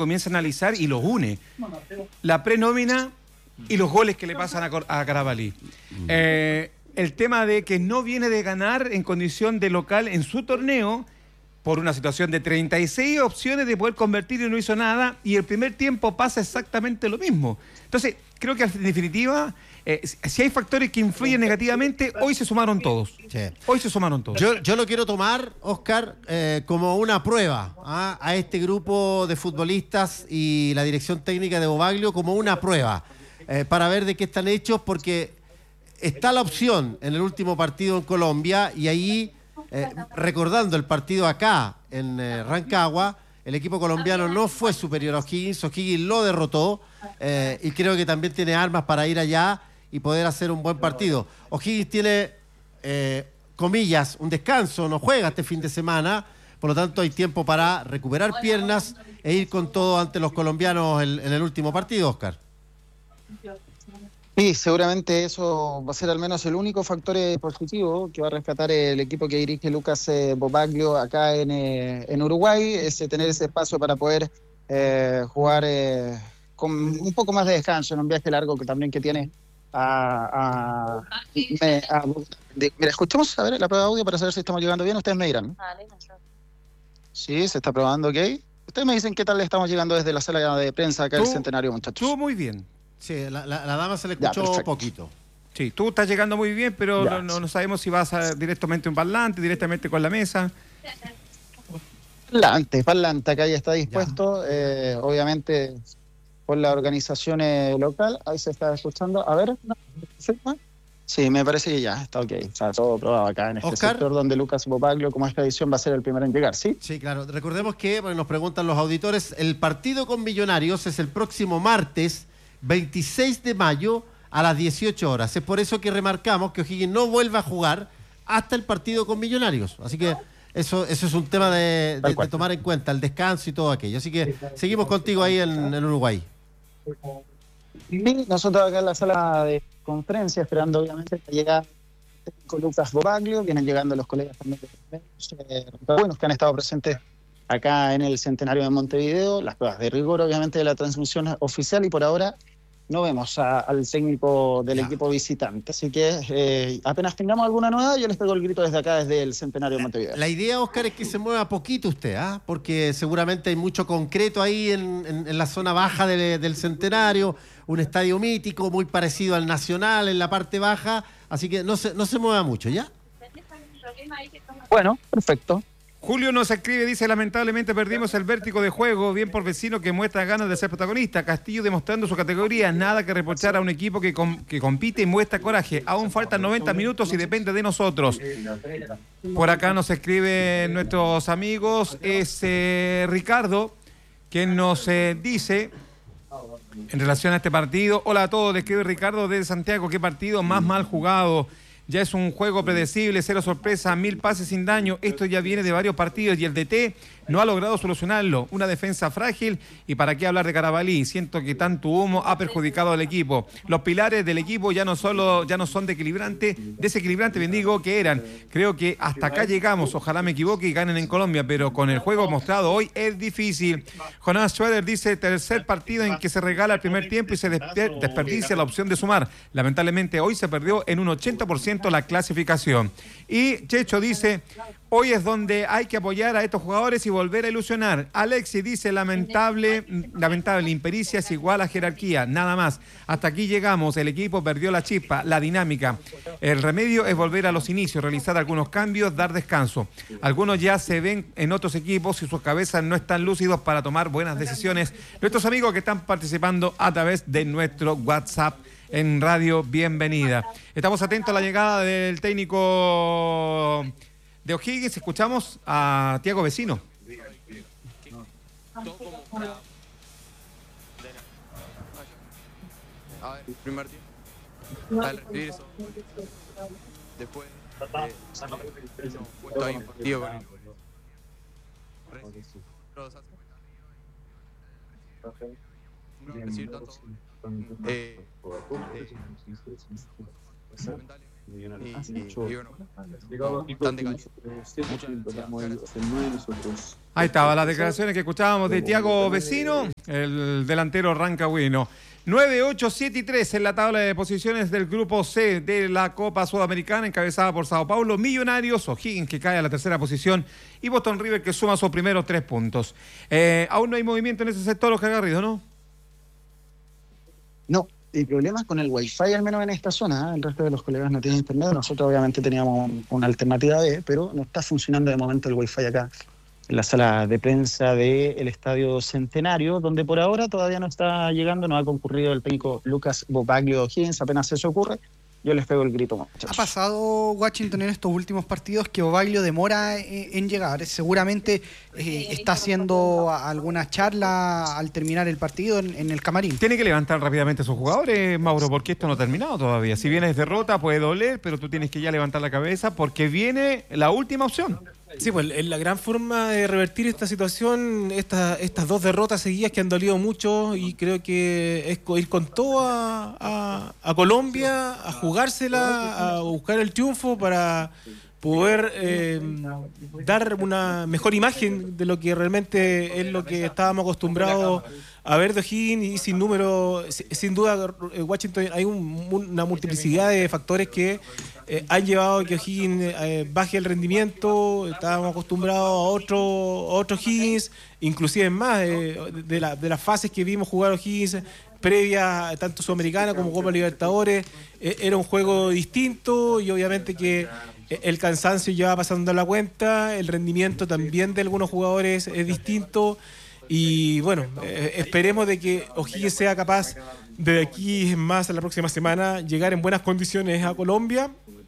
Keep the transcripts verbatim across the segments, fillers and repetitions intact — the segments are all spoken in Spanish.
comienza a analizar y los une. La prenómina y los goles que le pasan a, Cor- a Carabalí. Eh, el tema de que no viene de ganar en condición de local en su torneo por una situación de treinta y seis opciones de poder convertir y no hizo nada, y el primer tiempo pasa exactamente lo mismo. Entonces, creo que en definitiva, eh, si si hay factores que influyen negativamente, hoy se sumaron todos. Sí. Hoy se sumaron todos. Yo, yo lo quiero tomar, Oscar, eh, como una prueba, ¿ah? A este grupo de futbolistas y la dirección técnica de Bobaglio como una prueba, eh, para ver de qué están hechos, porque está la opción en el último partido en Colombia, y ahí, eh, recordando el partido acá en eh, Rancagua, el equipo colombiano no fue superior a O'Higgins, O'Higgins lo derrotó, eh, y creo que también tiene armas para ir allá y poder hacer un buen partido. O'Higgins tiene, eh, comillas, un descanso, no juega este fin de semana, por lo tanto hay tiempo para recuperar piernas e ir con todo ante los colombianos en, en el último partido, Oscar. Sí, seguramente eso va a ser al menos el único factor eh, positivo que va a rescatar el equipo que dirige Lucas eh, Bobaglio acá en, eh, en Uruguay, es eh, tener ese espacio para poder eh, jugar eh, con un poco más de descanso en un viaje largo que también que tiene a... a, me, a de, mira, escuchemos a ver la prueba de audio para saber si estamos llegando bien, ustedes me dirán. Sí, se está probando, ok. Ustedes me dicen qué tal le estamos llegando desde la sala de prensa acá del Centenario, muchachos. Estuvo muy bien. Sí, la, la, la dama se le escuchó Ya, poquito. Sí, tú estás llegando muy bien, pero Ya. no, no, no sabemos si vas a, directamente a un parlante, directamente con la mesa. Parlante, parlante, acá ya está dispuesto, eh, obviamente por la organización eh, local, ahí se está escuchando. A ver, ¿no? Sí, me parece que ya está ok, está todo probado acá en este Oscar. sector donde Lucas Bobaglio, como esta edición, va a ser el primero en llegar, ¿sí? Sí, claro. Recordemos que, bueno, nos preguntan los auditores, el partido con Millonarios es el próximo martes veintiséis de mayo a las dieciocho horas. Es por eso que remarcamos que O'Higgins no vuelve a jugar hasta el partido con Millonarios. Así que eso, eso es un tema de, de, de tomar en cuenta, el descanso y todo aquello. Así que seguimos contigo ahí en, en Uruguay. Y nosotros acá en la sala de conferencia, esperando obviamente que llega con Lucas Bobaglio, vienen llegando los colegas también de los eh, buenos que han estado presentes acá en el Centenario de Montevideo, las pruebas de rigor obviamente de la transmisión oficial, y por ahora no vemos a, al técnico del Ya. equipo visitante, así que eh, apenas tengamos alguna novedad yo les pego el grito desde acá, desde el Centenario de Montevideo. La idea, Oscar, es que se mueva poquito usted, ¿ah? Porque seguramente hay mucho concreto ahí en, en, en la zona baja de, del Centenario, un estadio mítico muy parecido al Nacional en la parte baja, así que no se, no se mueva mucho, ¿ya? Bueno, perfecto. Julio nos escribe, dice, lamentablemente perdimos el vértigo de juego, bien por Vecino que muestra ganas de ser protagonista, Castillo demostrando su categoría, nada que reprochar a un equipo que, com que compite y muestra coraje, aún faltan noventa minutos y depende de nosotros. Por acá nos escriben nuestros amigos, es eh, Ricardo, quien nos eh, dice, en relación a este partido, hola a todos, le escribe Ricardo de Santiago, qué partido más mal jugado. Ya es un juego predecible, cero sorpresa, mil pases sin daño. Esto ya viene de varios partidos y el D T no ha logrado solucionarlo. Una defensa frágil y para qué hablar de Carabalí. Siento que tanto humo ha perjudicado al equipo. Los pilares del equipo ya no solo ya no son de equilibrante, desequilibrante, bien digo, que eran. Creo que hasta acá llegamos. Ojalá me equivoque y ganen en Colombia, pero con el juego mostrado hoy es difícil. Jonás Schroeder dice, tercer partido en que se regala el primer tiempo y se desper- desperdicia la opción de sumar. Lamentablemente hoy se perdió en un ochenta por ciento la clasificación. Y Checho dice, hoy es donde hay que apoyar a estos jugadores y volver a ilusionar. Alexis dice, lamentable, lamentable, impericia es igual a jerarquía, nada más. Hasta aquí llegamos, el equipo perdió la chispa, la dinámica. El remedio es volver a los inicios, realizar algunos cambios, dar descanso. Algunos ya se ven en otros equipos y sus cabezas no están lúcidos para tomar buenas decisiones. Nuestros amigos que están participando a través de nuestro WhatsApp en Radio Bienvenida. Estamos atentos a la llegada del técnico de O'Higgins. Escuchamos a Tiago Vecino. A ver, primer tiempo. Al recibir eso. Después. Eh, no, puesto ahí un partido con el. Los hace no recibir tanto. Eh, eh, lamentablemente. Y, y, y bueno, no, están de caña. Muchas gracias. Ahí estaba las declaraciones que escuchábamos de Thiago Vecino, el delantero rancagüino. nueve, ocho, siete y tres en la tabla de posiciones del grupo C de la Copa Sudamericana, encabezada por Sao Paulo, Millonarios, O'Higgins que cae a la tercera posición y Boston River que suma sus primeros tres puntos. Eh, aún no hay movimiento en ese sector, Oscar Garrido, ¿no? No, hay problemas con el Wi-Fi, al menos en esta zona. ¿eh? El resto de los colegas no tienen internet. Nosotros obviamente teníamos un, una alternativa B, pero no está funcionando de momento el Wi-Fi acá en la sala de prensa del Estadio Centenario, donde por ahora todavía no está llegando, no ha concurrido el técnico Lucas Bobaglio O'Higgins. Apenas eso ocurre, yo les pego el grito, muchachos. Ha pasado Washington en estos últimos partidos que Bobaglio demora en, en llegar. Seguramente eh, está haciendo alguna charla al terminar el partido en, en el camarín. Tiene que levantar rápidamente a sus jugadores, Mauro, porque esto no ha terminado todavía. Si vienes derrota puede doler, pero tú tienes que ya levantar la cabeza porque viene la última opción. Sí, pues la gran forma de revertir esta situación, esta, estas dos derrotas seguidas que han dolido mucho, y creo que es ir con todo a, a, a Colombia, a jugársela, a buscar el triunfo para poder eh, dar una mejor imagen de lo que realmente es lo que estábamos acostumbrados a ver de O'Higgins. Y sin número, sin duda, Washington, hay un, una multiplicidad de factores que eh, han llevado a que O'Higgins eh, baje el rendimiento. Estábamos acostumbrados a otro, a otro O'Higgins, inclusive más eh, de, la, de las fases que vimos jugar O'Higgins previa, tanto Sudamericana como Copa Libertadores, eh, era un juego distinto, y obviamente que el cansancio ya va pasando la cuenta, el rendimiento también de algunos jugadores es distinto, y bueno, eh, esperemos de que O'Higgins sea capaz de aquí más a la próxima semana llegar en buenas condiciones a Colombia,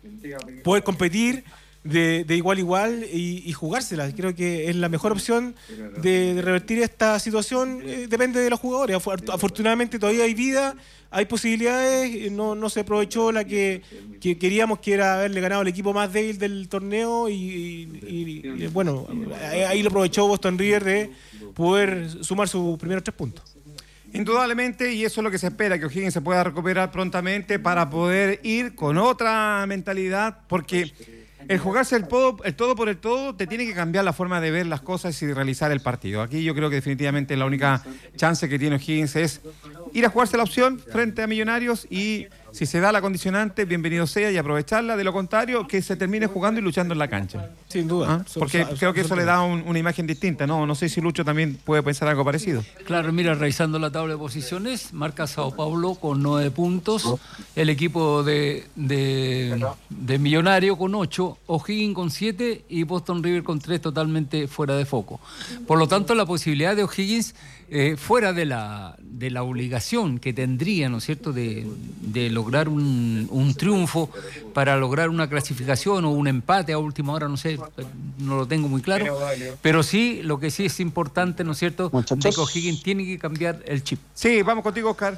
poder competir de, de igual a igual y, y jugársela. Creo que es la mejor opción de, de revertir esta situación. Eh, depende de los jugadores. Afortunadamente todavía hay vida, hay posibilidades. No, no se aprovechó la que, que queríamos, que era haberle ganado al equipo más débil del torneo, y, y, y bueno, ahí lo aprovechó Boston River de poder sumar sus primeros tres puntos. Indudablemente, y eso es lo que se espera, que O'Higgins se pueda recuperar prontamente para poder ir con otra mentalidad, porque el jugarse el todo, el todo por el todo te tiene que cambiar la forma de ver las cosas y de realizar el partido. Aquí yo creo que definitivamente la única chance que tiene O'Higgins es ir a jugarse la opción frente a Millonarios, y si se da la condicionante, bienvenido sea, y aprovecharla. De lo contrario, que se termine jugando y luchando en la cancha. Sin duda. ¿Ah? Porque creo que eso le da un, una imagen distinta, ¿no? No sé si Lucho también puede pensar algo parecido. Claro, mira, revisando la tabla de posiciones, marca Sao Paulo con nueve puntos, el equipo de, de, de Millonario con ocho, O'Higgins con siete y Boston River con tres, totalmente fuera de foco. Por lo tanto, la posibilidad de O'Higgins, eh, fuera de la, de la obligación que tendría, ¿no es cierto?, de, de lograr un, un triunfo para lograr una clasificación o un empate a última hora, no sé, no lo tengo muy claro, pero sí, lo que sí es importante, ¿no es cierto?, de que O'Higgins tiene que cambiar el chip. Sí, vamos contigo, Oscar.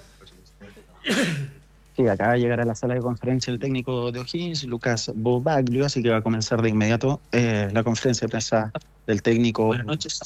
Sí, acaba de llegar a la sala de conferencia el técnico de O'Higgins, Lucas Bobaglio, así que va a comenzar de inmediato eh, la conferencia de prensa del técnico. Buenas noches.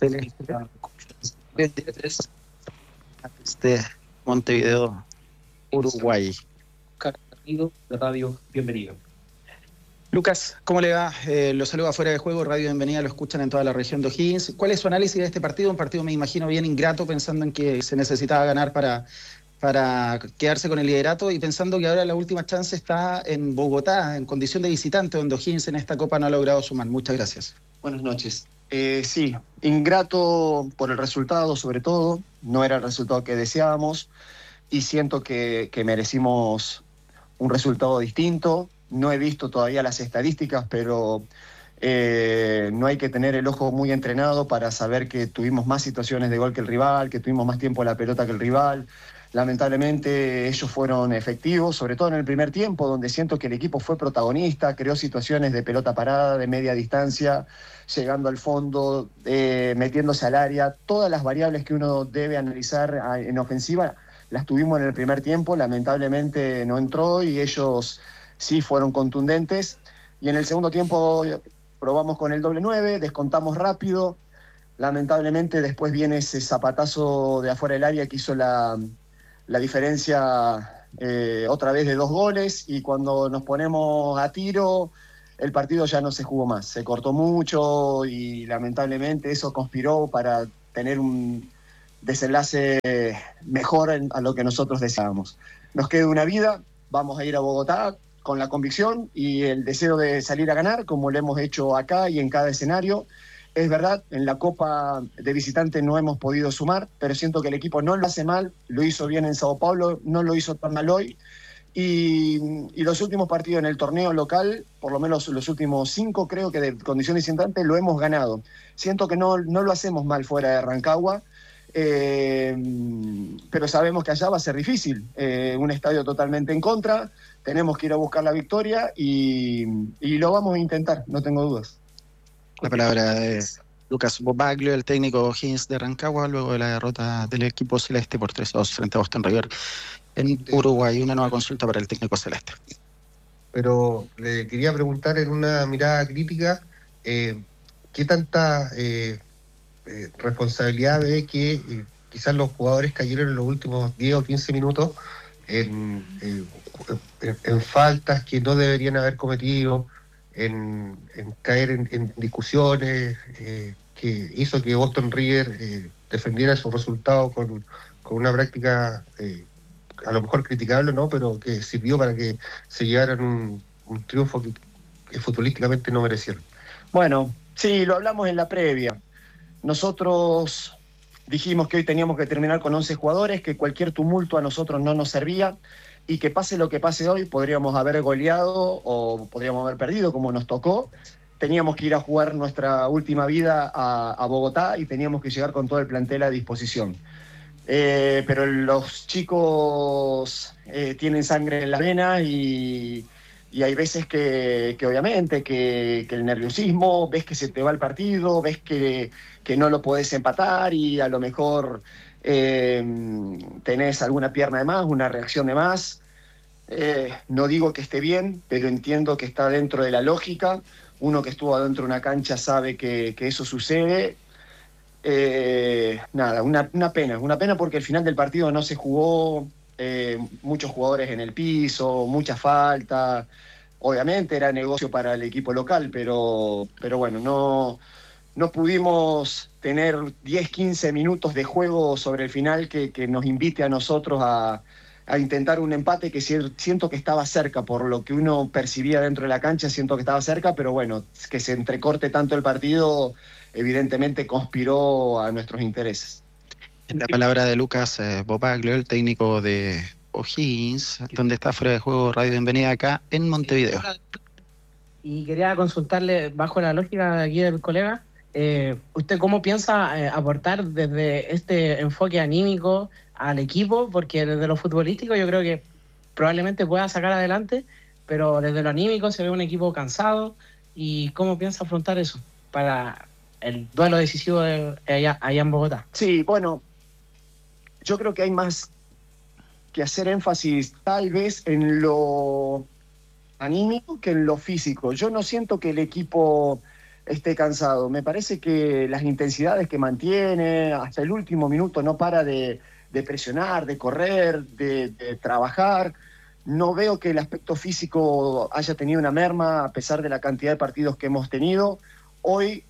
Este Montevideo, Uruguay. De radio, bienvenido. Lucas, ¿cómo le va? Eh, lo saluda fuera de juego, Radio Bienvenida, lo escuchan en toda la región de O'Higgins. ¿Cuál es su análisis de este partido? Un partido, me imagino, bien ingrato, pensando en que se necesitaba ganar para, para quedarse con el liderato, y pensando que ahora la última chance está en Bogotá, en condición de visitante, donde O'Higgins en esta Copa no ha logrado sumar. Muchas gracias. Buenas noches. Eh, sí, ingrato por el resultado, sobre todo. No era el resultado que deseábamos, y siento que, que merecimos un resultado distinto. No he visto todavía las estadísticas, pero eh, no hay que tener el ojo muy entrenado para saber que tuvimos más situaciones de gol que el rival, que tuvimos más tiempo la pelota que el rival. Lamentablemente ellos fueron efectivos, sobre todo en el primer tiempo, donde siento que el equipo fue protagonista, creó situaciones de pelota parada, de media distancia, llegando al fondo, eh, metiéndose al área. Todas las variables que uno debe analizar en ofensiva las tuvimos en el primer tiempo. Lamentablemente no entró, y ellos sí fueron contundentes. Y en el segundo tiempo probamos con el doble nueve, descontamos rápido. Lamentablemente después viene ese zapatazo de afuera del área que hizo la... la diferencia eh, otra vez de dos goles, y cuando nos ponemos a tiro, el partido ya no se jugó más. Se cortó mucho y lamentablemente eso conspiró para tener un desenlace mejor en, a lo que nosotros deseábamos. Nos queda una vida, vamos a ir a Bogotá con la convicción y el deseo de salir a ganar, como lo hemos hecho acá y en cada escenario. Es verdad, en la Copa de visitante no hemos podido sumar, pero siento que el equipo no lo hace mal, lo hizo bien en Sao Paulo, no lo hizo tan mal hoy. Y, y los últimos partidos en el torneo local, por lo menos los últimos cinco, creo que de condiciones visitantes lo hemos ganado. Siento que no, no lo hacemos mal fuera de Rancagua, eh, pero sabemos que allá va a ser difícil. Eh, un estadio totalmente en contra, tenemos que ir a buscar la victoria y, y lo vamos a intentar, no tengo dudas. La palabra de Lucas Bobaglio, el técnico O'Higgins de Rancagua, luego de la derrota del equipo celeste por tres a dos frente a Boston River en Uruguay. Una nueva consulta para el técnico celeste. Pero le quería preguntar en una mirada crítica, eh, ¿qué tanta eh, eh, responsabilidad ve que eh, quizás los jugadores cayeron en los últimos diez o quince minutos en, eh, en, en faltas que no deberían haber cometido, en, en caer en, en discusiones, eh, que hizo que Boston River eh, defendiera esos resultados con, con una práctica eh, a lo mejor criticable, ¿no? Pero que sirvió para que se llevaran un, un triunfo que, que futbolísticamente no merecieron? Bueno, sí, lo hablamos en la previa. Nosotros dijimos que hoy teníamos que terminar con once jugadores, que cualquier tumulto a nosotros no nos servía, y que pase lo que pase hoy, podríamos haber goleado o podríamos haber perdido, como nos tocó. Teníamos que ir a jugar nuestra última vida a, a Bogotá y teníamos que llegar con todo el plantel a disposición. Eh, pero los chicos eh, tienen sangre en las venas y, y hay veces que, que obviamente que, que el nerviosismo, ves que se te va el partido, ves que, que no lo podés empatar y a lo mejor eh, tenés alguna pierna de más, una reacción de más. Eh, no digo que esté bien, pero entiendo que está dentro de la lógica. Uno que estuvo adentro de una cancha sabe que, que eso sucede. Eh, nada, una, una pena, una pena porque el final del partido no se jugó, eh, muchos jugadores en el piso, mucha falta. Obviamente era negocio para el equipo local, pero, pero bueno, no, no pudimos tener diez, quince minutos de juego sobre el final que, que nos invite a nosotros a, a intentar un empate que siento que estaba cerca, por lo que uno percibía dentro de la cancha, siento que estaba cerca, pero bueno, que se entrecorte tanto el partido evidentemente conspiró a nuestros intereses. La palabra de Lucas eh, Bobaglio, el técnico de O'Higgins, donde está fuera de juego Radio Bienvenida acá en Montevideo. Y quería consultarle, bajo la lógica de aquí del colega, eh, ¿usted cómo piensa eh, aportar desde este enfoque anímico al equipo? Porque desde lo futbolístico yo creo que probablemente pueda sacar adelante, pero desde lo anímico se ve un equipo cansado. ¿Y cómo piensa afrontar eso para el duelo decisivo de allá, allá en Bogotá? Sí, bueno, yo creo que hay más que hacer énfasis tal vez en lo anímico que en lo físico. Yo no siento que el equipo esté cansado. Me parece que las intensidades que mantiene, hasta el último minuto no para de, de presionar, de correr, de, de trabajar. No veo que el aspecto físico haya tenido una merma a pesar de la cantidad de partidos que hemos tenido. Hoy,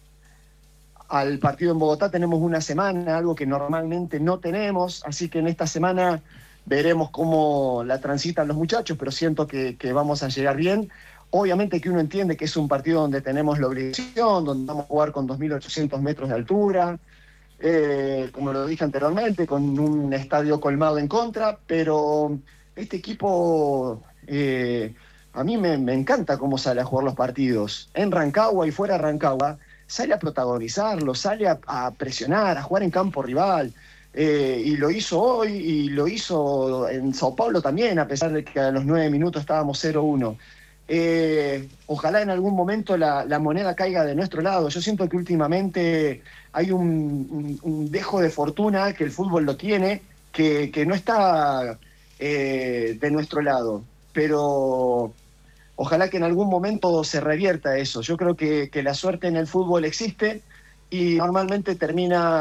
al partido en Bogotá, tenemos una semana, algo que normalmente no tenemos, así que en esta semana veremos cómo la transitan los muchachos, pero siento que, que vamos a llegar bien. Obviamente que uno entiende que es un partido donde tenemos la obligación, donde vamos a jugar con dos mil ochocientos metros de altura, eh, como lo dije anteriormente, con un estadio colmado en contra, pero este equipo, eh, a mí me, me encanta cómo sale a jugar los partidos, en Rancagua y fuera de Rancagua. Sale a protagonizarlo, sale a, a presionar, a jugar en campo rival, eh, y lo hizo hoy, y lo hizo en Sao Paulo también, a pesar de que a los nueve minutos estábamos cero uno. Eh, ojalá en algún momento la, la moneda caiga de nuestro lado. Yo siento que últimamente hay un, un, un dejo de fortuna, que el fútbol lo tiene, que, que no está eh, de nuestro lado, pero ojalá que en algún momento se revierta eso. Yo creo que, que la suerte en el fútbol existe y normalmente termina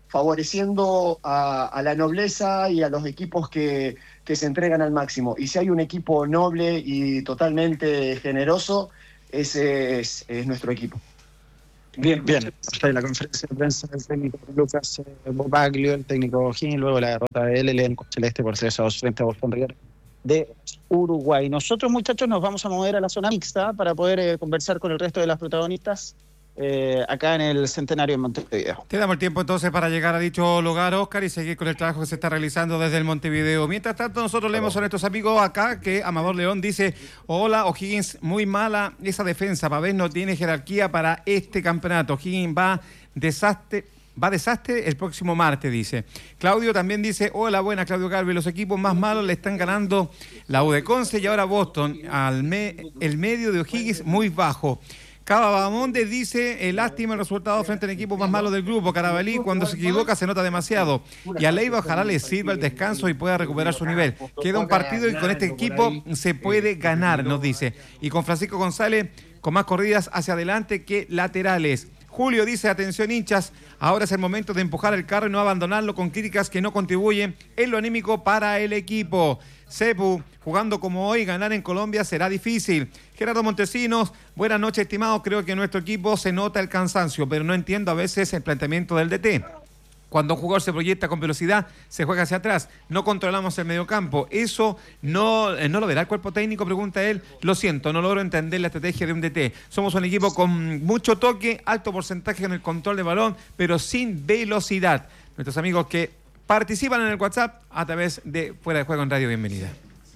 favoreciendo a, a la nobleza y a los equipos que, que se entregan al máximo. Y si hay un equipo noble y totalmente generoso, ese es, es nuestro equipo. Bien, bien. Hasta la conferencia de prensa del técnico Lucas Bobaglio, el técnico O'Higgins, luego la derrota de L L en Celeste por tres a dos frente a Boston River de Uruguay. Nosotros, muchachos, nos vamos a mover a la zona mixta para poder eh, conversar con el resto de las protagonistas eh, acá en el Centenario en Montevideo. Te damos el tiempo entonces para llegar a dicho lugar, Oscar, y seguir con el trabajo que se está realizando desde el Montevideo. Mientras tanto, nosotros leemos a nuestros amigos acá que Amador León dice: hola, O'Higgins, muy mala esa defensa, Pavés no tiene jerarquía para este campeonato. O'Higgins va desastre. Va desastre el próximo martes, dice. Claudio también dice: hola, buenas, Claudio Garbi. Los equipos más malos le están ganando la U de Conce y ahora Boston. Al me, el medio de O'Higgins muy bajo. Cavabamonde dice: eh, lástima el resultado frente al equipo más malo del grupo. Carabalí, cuando se equivoca, se nota demasiado. Y a Leiva ojalá le sirva el descanso y pueda recuperar su nivel. Queda un partido y con este equipo se puede ganar, nos dice. Y con Francisco González, con más corridas hacia adelante que laterales. Julio dice: atención hinchas, ahora es el momento de empujar el carro y no abandonarlo con críticas que no contribuyen en lo anímico para el equipo. Cepu, jugando como hoy, ganar en Colombia será difícil. Gerardo Montesinos, buenas noches, estimados. Creo que en nuestro equipo se nota el cansancio, pero no entiendo a veces el planteamiento del D T. Cuando un jugador se proyecta con velocidad, se juega hacia atrás. No controlamos el mediocampo. Eso no, eh, no lo verá el cuerpo técnico, pregunta él. Lo siento, no logro entender la estrategia de un D T. Somos un equipo con mucho toque, alto porcentaje en el control de balón, pero sin velocidad. Nuestros amigos que participan en el WhatsApp a través de Fuera de Juego en Radio, bienvenida.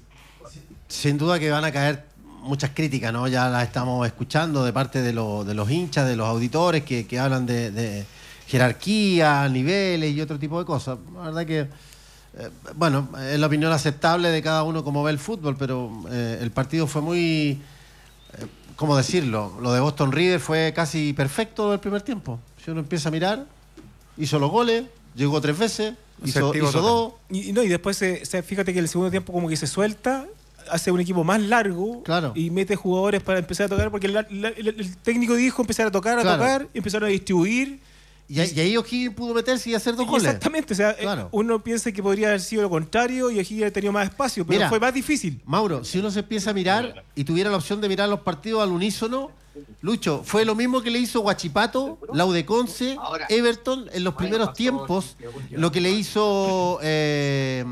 Sin duda que van a caer muchas críticas, ¿no? Ya las estamos escuchando de parte de, lo, de los hinchas, de los auditores que, que hablan de... de jerarquía, niveles y otro tipo de cosas. La verdad que, eh, bueno, es la opinión aceptable de cada uno como ve el fútbol, pero eh, el partido fue muy, eh, ¿cómo decirlo? Lo de Boston River fue casi perfecto el primer tiempo. Si uno empieza a mirar, hizo los goles, llegó tres veces, hizo, hizo dos. Y, y no, y después, se, se, fíjate que el segundo tiempo como que se suelta, hace un equipo más largo, claro, y mete jugadores para empezar a tocar, porque el, el, el, el técnico dijo empezar a tocar, a claro. tocar, y empezaron a distribuir. Y, y ahí O'Higgins pudo meterse y hacer dos goles. Exactamente, o sea, claro. uno piensa que podría haber sido lo contrario y O'Higgins ha tenido más espacio, pero Mira, fue más difícil. Mauro, si uno se empieza a mirar y tuviera la opción de mirar los partidos al unísono, Lucho, fue lo mismo que le hizo Huachipato, la U de Conce, Everton en los primeros tiempos, lo que le hizo eh,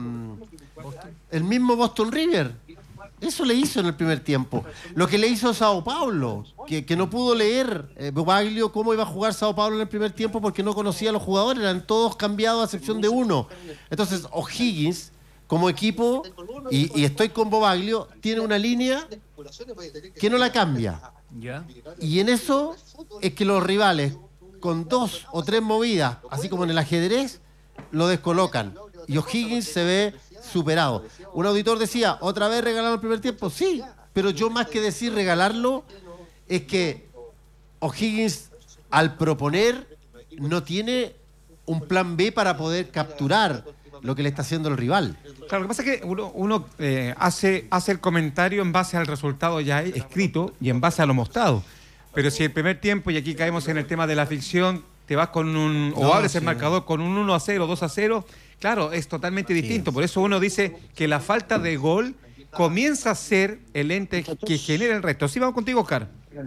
el mismo Boston River. Eso le hizo en el primer tiempo. Lo que le hizo Sao Paulo, que, que no pudo leer eh, Bobaglio cómo iba a jugar Sao Paulo en el primer tiempo porque no conocía a los jugadores, eran todos cambiados a excepción de uno. Entonces O'Higgins, como equipo, y, y estoy con Bobaglio, tiene una línea que no la cambia. Y en eso es que los rivales, con dos o tres movidas, así como en el ajedrez, lo descolocan. Y O'Higgins se ve superado. Un auditor decía: ¿otra vez regalaron el primer tiempo? Sí, pero yo más que decir regalarlo, es que O'Higgins, al proponer, no tiene un plan B para poder capturar lo que le está haciendo el rival. Claro, lo que pasa es que uno, uno eh, hace, hace el comentario en base al resultado ya escrito y en base a lo mostrado. Pero si el primer tiempo, y aquí caemos en el tema de la ficción, te vas con un, o no, abres sí, el marcador con un uno a cero, dos a cero, claro, es totalmente distinto. Por eso uno dice que la falta de gol comienza a ser el ente que genera el resto. Sí, vamos contigo, Oscar.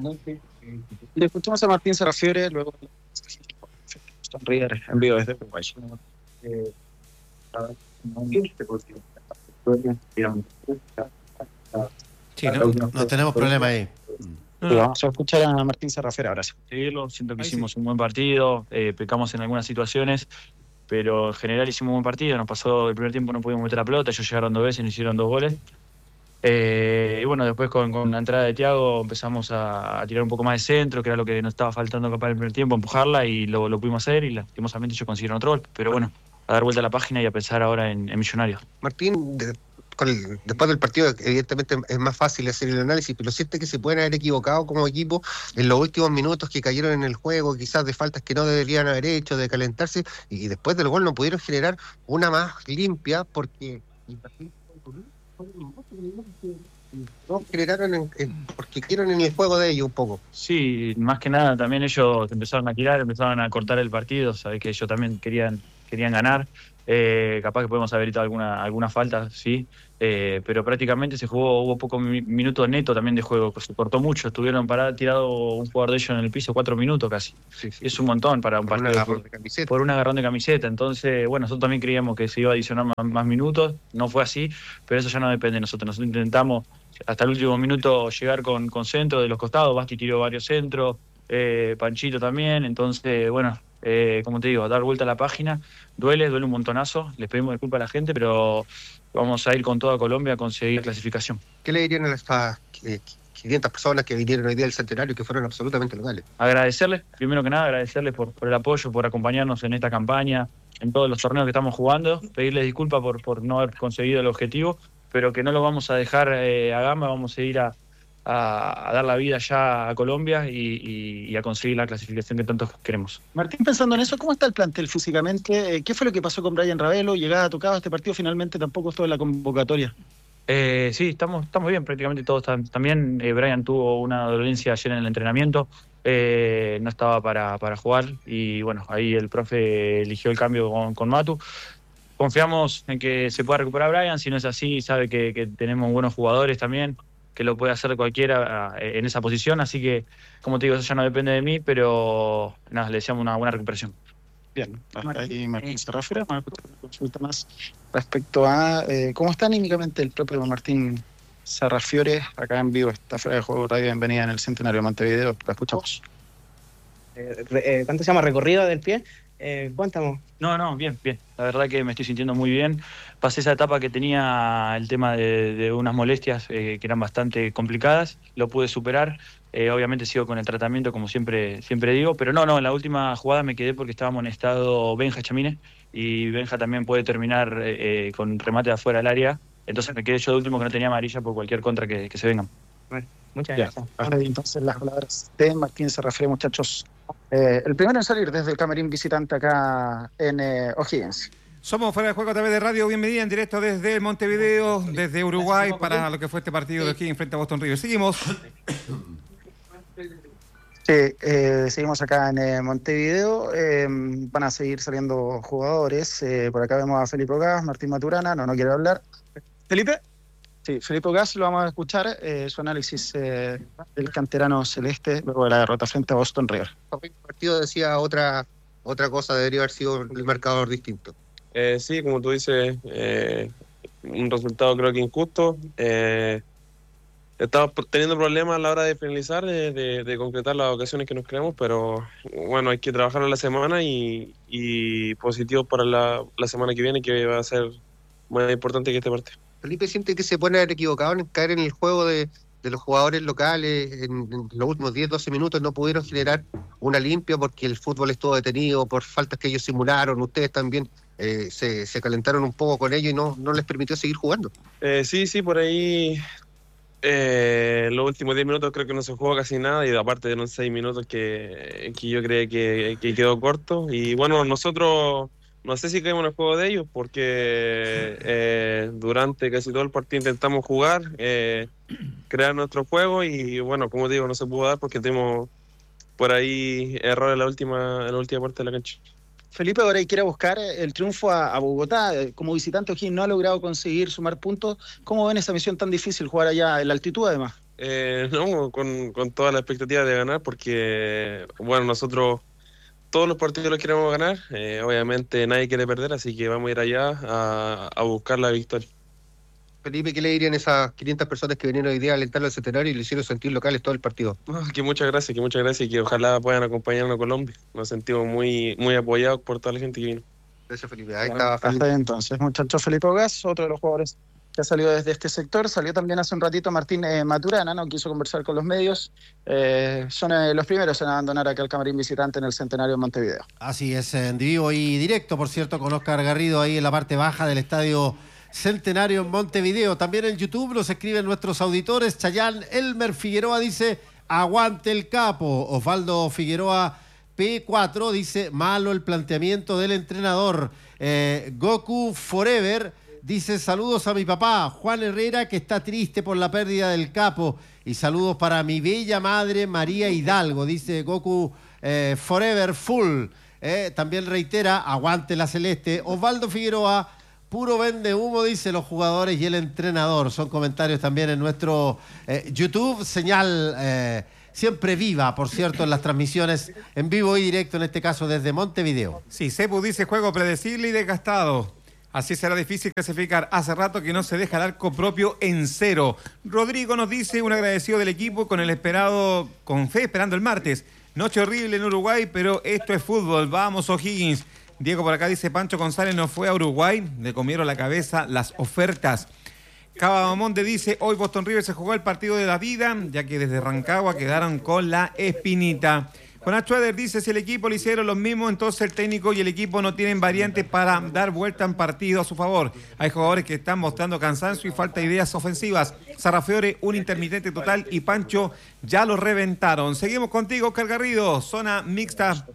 Le escuchamos a Martín Serrafiore, luego River en vivo desde Uruguay. Sí, no, no tenemos problema ahí. Sí, vamos a escuchar a Martín Serrafiore ahora. Sí, siento que Ahí hicimos sí. un buen partido, eh, pecamos en algunas situaciones, pero en general hicimos un buen partido. Nos pasó el primer tiempo, no pudimos meter la pelota, ellos llegaron dos veces y nos hicieron dos goles. Eh, y bueno, después con, con la entrada de Thiago empezamos a, a tirar un poco más de centro, que era lo que nos estaba faltando capaz en el primer tiempo, empujarla, y lo, lo pudimos hacer, y lastimosamente ellos consiguieron otro gol. Pero bueno, a dar vuelta a la página y a pensar ahora en, en Millonarios. Martín, de, con el, después del partido evidentemente es más fácil hacer el análisis, pero siente que se pueden haber equivocado como equipo en los últimos minutos que cayeron en el juego, quizás de faltas que no deberían haber hecho, de calentarse, y después del gol no pudieron generar una más limpia porque no generaron en- en- porque quieren en el juego de ellos un poco. Sí, más que nada también ellos empezaron a tirar, empezaron a cortar el partido, sabés que ellos también querían, querían ganar. Eh, capaz que podemos haber evitado alguna, alguna falta, sí, eh, pero prácticamente se jugó, hubo pocos mi- minutos netos también de juego, se cortó mucho, estuvieron parados, tirado un jugador de ellos en el piso cuatro minutos casi. Sí, sí. Y es un montón para un Por un partido de agarrón fútbol. de camiseta. Por un agarrón de camiseta. Entonces, bueno, nosotros también creíamos que se iba a adicionar más, más minutos, no fue así, pero eso ya no depende de nosotros. Nosotros intentamos hasta el último minuto llegar con, con centro de los costados, Basti tiró varios centros, eh, Panchito también, entonces, bueno, eh, como te digo, dar vuelta a la página, duele, duele un montonazo, les pedimos disculpas a la gente, pero vamos a ir con toda Colombia a conseguir clasificación. ¿Qué le dirían a las a, eh, quinientas personas que vinieron hoy día del centenario y que fueron absolutamente locales? Agradecerles, primero que nada, agradecerles por, por el apoyo, por acompañarnos en esta campaña, en todos los torneos que estamos jugando, pedirles disculpas por, por no haber conseguido el objetivo, pero que no lo vamos a dejar eh, a gamba, vamos a ir a, a, a dar la vida ya a Colombia y, y- y a conseguir la clasificación que tanto queremos. Martín, pensando en eso, ¿cómo está el plantel físicamente? Eh, ¿Qué fue lo que pasó con Brian Ravelo? Llegada, tocaba este partido, finalmente tampoco estuvo en la convocatoria. Eh, sí, estamos, estamos bien, prácticamente todos están, también. Eh, Brian tuvo una dolencia ayer en el entrenamiento, eh, no estaba para, para jugar y bueno, ahí el profe eligió el cambio con, con Matu. Confiamos en que se pueda recuperar Brian, si no es así, sabe que, que tenemos buenos jugadores también, que lo puede hacer cualquiera eh, en esa posición, así que, como te digo, eso ya no depende de mí, pero nada, le deseamos una buena recuperación. Bien, hasta ahí Martín se refiere. Vamos a escuchar una consulta más respecto a eh, cómo está anímicamente el propio Martín Sarrafiore acá en vivo. Está fuera de juego, Radio Bienvenida en el Centenario de Montevideo. La escuchamos. Eh, re- eh, ¿Cuánto se llama? ¿Recorrido del pie? Eh, ¿Cuánto estamos? No, no, bien, bien. La verdad que me estoy sintiendo muy bien. Pasé esa etapa que tenía el tema de, de unas molestias eh, que eran bastante complicadas. Lo pude superar. Eh, obviamente sigo con el tratamiento, como siempre, siempre digo. Pero no, no, en la última jugada me quedé porque estaba amonestado Benja Chamine. Y Benja también puede terminar eh, eh, con remate de afuera del área. Entonces me quedé yo de último que no tenía amarilla por cualquier contra que, que se vengan. Bueno, muchas Ya, gracias. hasta ahí entonces las palabras de Martín Sarrafiore, muchachos. Eh, el primero en salir desde el camarín visitante acá en eh, O'Higgins. Somos Fuera de Juego a través de Radio Bienvenida en directo desde Montevideo, desde Uruguay, para lo que fue este partido de O'Higgins frente a Boston River. Seguimos. Sí, eh, seguimos acá en eh, Montevideo. Eh, van a seguir saliendo jugadores. Eh, por acá vemos a Felipe Gas, Martín Maturana. No, no quiere hablar. ¿Felipe? Sí, Felipe Gas, lo vamos a escuchar. Eh, su análisis eh, del canterano celeste luego de la derrota frente a Boston River. El partido decía otra, otra cosa, debería haber sido el marcador distinto. Eh, sí, como tú dices, eh, un resultado creo que injusto. Eh, estamos teniendo problemas a la hora de finalizar, de, de, de concretar las ocasiones que nos creamos, pero bueno, hay que trabajar en la semana y, y positivo para la, la semana que viene, que va a ser muy importante que este partido. Felipe siente que se puede haber equivocado en caer en el juego de, de los jugadores locales. En, en los últimos diez, doce minutos no pudieron generar una limpia porque el fútbol estuvo detenido por faltas que ellos simularon. Ustedes también eh, se, se calentaron un poco con ellos y no, no les permitió seguir jugando. Eh, sí, sí, por ahí eh, los últimos diez minutos creo que no se jugó casi nada y aparte de los seis minutos que, que yo creo que, que quedó corto. Y bueno, nosotros no sé si caímos en el juego de ellos porque eh, durante casi todo el partido intentamos jugar, eh, crear nuestro juego y bueno, como digo, no se pudo dar porque tuvimos por ahí errores en la última, en la última parte de la cancha. Felipe ahora quiere buscar el triunfo a, a Bogotá. Como visitante, O'Higgins no ha logrado conseguir sumar puntos. ¿Cómo ven esa misión tan difícil, jugar allá en la altitud además? Eh, no, con, con toda la expectativa de ganar porque, bueno, nosotros todos los partidos los queremos ganar. Eh, obviamente nadie quiere perder, así que vamos a ir allá a, a buscar la victoria. Felipe, ¿qué le dirían a esas quinientas personas que vinieron hoy día a alentar al centenario y le hicieron sentir locales todo el partido? No, que muchas gracias, que muchas gracias y que ojalá puedan acompañarnos a Colombia. Nos sentimos muy, muy apoyados por toda la gente que vino. Gracias, Felipe. Ahí Bueno, estaba hasta ahí entonces, muchacho Felipe Gas, otro de los jugadores que ha salido desde este sector. Salió también hace un ratito Martín eh, Maturana, no quiso conversar con los medios. Eh, son eh, los primeros en abandonar acá el camarín visitante en el Centenario de Montevideo. Así es, en vivo y directo, por cierto, con Oscar Garrido ahí en la parte baja del estadio Centenario en Montevideo. También en YouTube nos escriben nuestros auditores. Chayán Elmer Figueroa dice, aguante el capo. Osvaldo Figueroa P cuatro dice, malo el planteamiento del entrenador. Eh, Goku Forever Dice, saludos a mi papá, Juan Herrera, que está triste por la pérdida del capo. Y saludos para mi bella madre, María Hidalgo. Dice Goku eh, Forever Full. Eh, también reitera, aguante la celeste. Osvaldo Figueroa, puro vende humo, dice los jugadores y el entrenador. Son comentarios también en nuestro eh, YouTube. Señal eh, siempre viva, por cierto, en las transmisiones en vivo y directo, en este caso desde Montevideo. Sí, Cepu dice juego predecible y desgastado. Así será difícil clasificar. Hace rato que no se deja el arco propio en cero. Rodrigo nos dice un agradecido del equipo con el esperado, con fe esperando el martes. Noche horrible en Uruguay, pero esto es fútbol. Vamos, O'Higgins. Diego por acá dice, Pancho González no fue a Uruguay, le comieron la cabeza las ofertas. Cava Mamonte dice, hoy Boston River se jugó el partido de la vida, ya que desde Rancagua quedaron con la espinita. Juan Schroeder dice, si el equipo le hicieron los mismos, entonces el técnico y el equipo no tienen variantes para dar vuelta en partido a su favor. Hay jugadores que están mostrando cansancio y falta de ideas ofensivas. Sarrafiore, un intermitente total, y Pancho ya lo reventaron. Seguimos contigo, Oscar Garrido, zona mixta.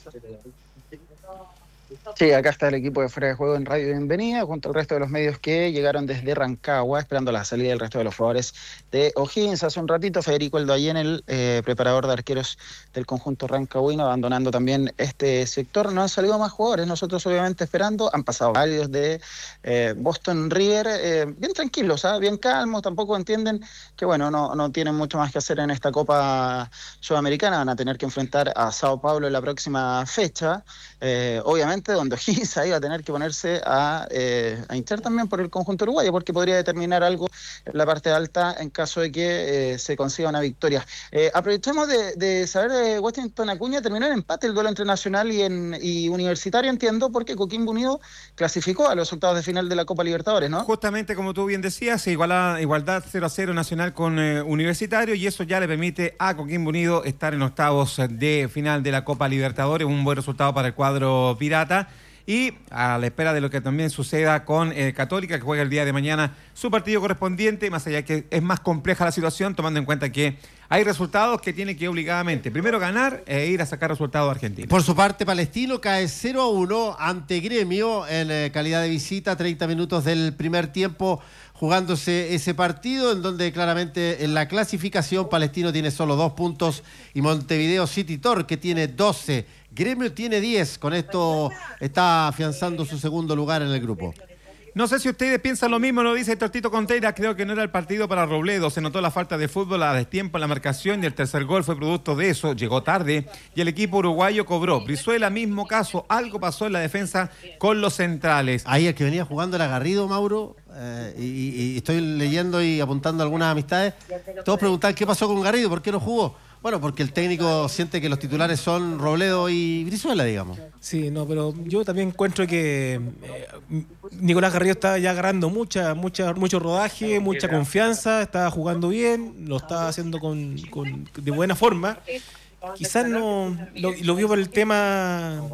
Sí, acá está el equipo de Fuera de Juego en Radio Bienvenida, junto al resto de los medios que llegaron desde Rancagua, esperando la salida del resto de los jugadores de O'Higgins. Hace un ratito, Federico Eldoyen, el eh, preparador de arqueros del conjunto rancagüino, abandonando también este sector. No han salido más jugadores, nosotros obviamente esperando. Han pasado varios de eh, Boston River, eh, bien tranquilos, ¿eh? bien calmos, tampoco entienden que, bueno, no, no tienen mucho más que hacer en esta Copa Sudamericana. Van a tener que enfrentar a Sao Paulo en la próxima fecha. Eh, obviamente, donde O'Higgins ahí va a tener que ponerse a, eh, a hinchar también por el conjunto uruguayo, porque podría determinar algo en la parte alta en caso de que eh, se consiga una victoria. Eh, aprovechemos de, de saber, de Washington Acuña terminó en empate el duelo entre Nacional y, en, y Universitario, entiendo, porque Coquimbo Unido clasificó a los octavos de final de la Copa Libertadores, ¿no? Justamente, como tú bien decías, igualdad, igualdad cero a cero Nacional con eh, Universitario, y eso ya le permite a Coquimbo Unido estar en octavos de final de la Copa Libertadores. Un buen resultado para el cuadro pirata. Y a la espera de lo que también suceda con eh, Católica, que juega el día de mañana su partido correspondiente, más allá que es más compleja la situación, tomando en cuenta que hay resultados que tiene que obligadamente primero ganar e ir a sacar resultados argentinos. Por su parte, Palestino cae cero a uno ante Gremio en eh, calidad de visita, treinta minutos del primer tiempo jugándose ese partido, en donde claramente en la clasificación Palestino tiene solo dos puntos y Montevideo City Torque tiene doce. Gremio tiene diez, con esto está afianzando su segundo lugar en el grupo. No sé si ustedes piensan lo mismo, lo dice Tortito Contreras, creo que no era el partido para Robledo, se notó la falta de fútbol a destiempo en la marcación y el tercer gol fue producto de eso, llegó tarde y el equipo uruguayo cobró. Brizuela, mismo caso, algo pasó en la defensa con los centrales. Ahí el que venía jugando era Garrido, Mauro, eh, y, y estoy leyendo y apuntando algunas amistades. Todos preguntan qué pasó con Garrido, ¿por qué no jugó? Bueno, porque el técnico siente que los titulares son Robledo y Brizuela, digamos. Sí, no, pero yo también encuentro que eh, Nicolás Garrido está ya agarrando mucha, mucha, mucho rodaje, mucha confianza, está jugando bien, lo está haciendo con, con de buena forma. Quizás no lo, lo vio por el tema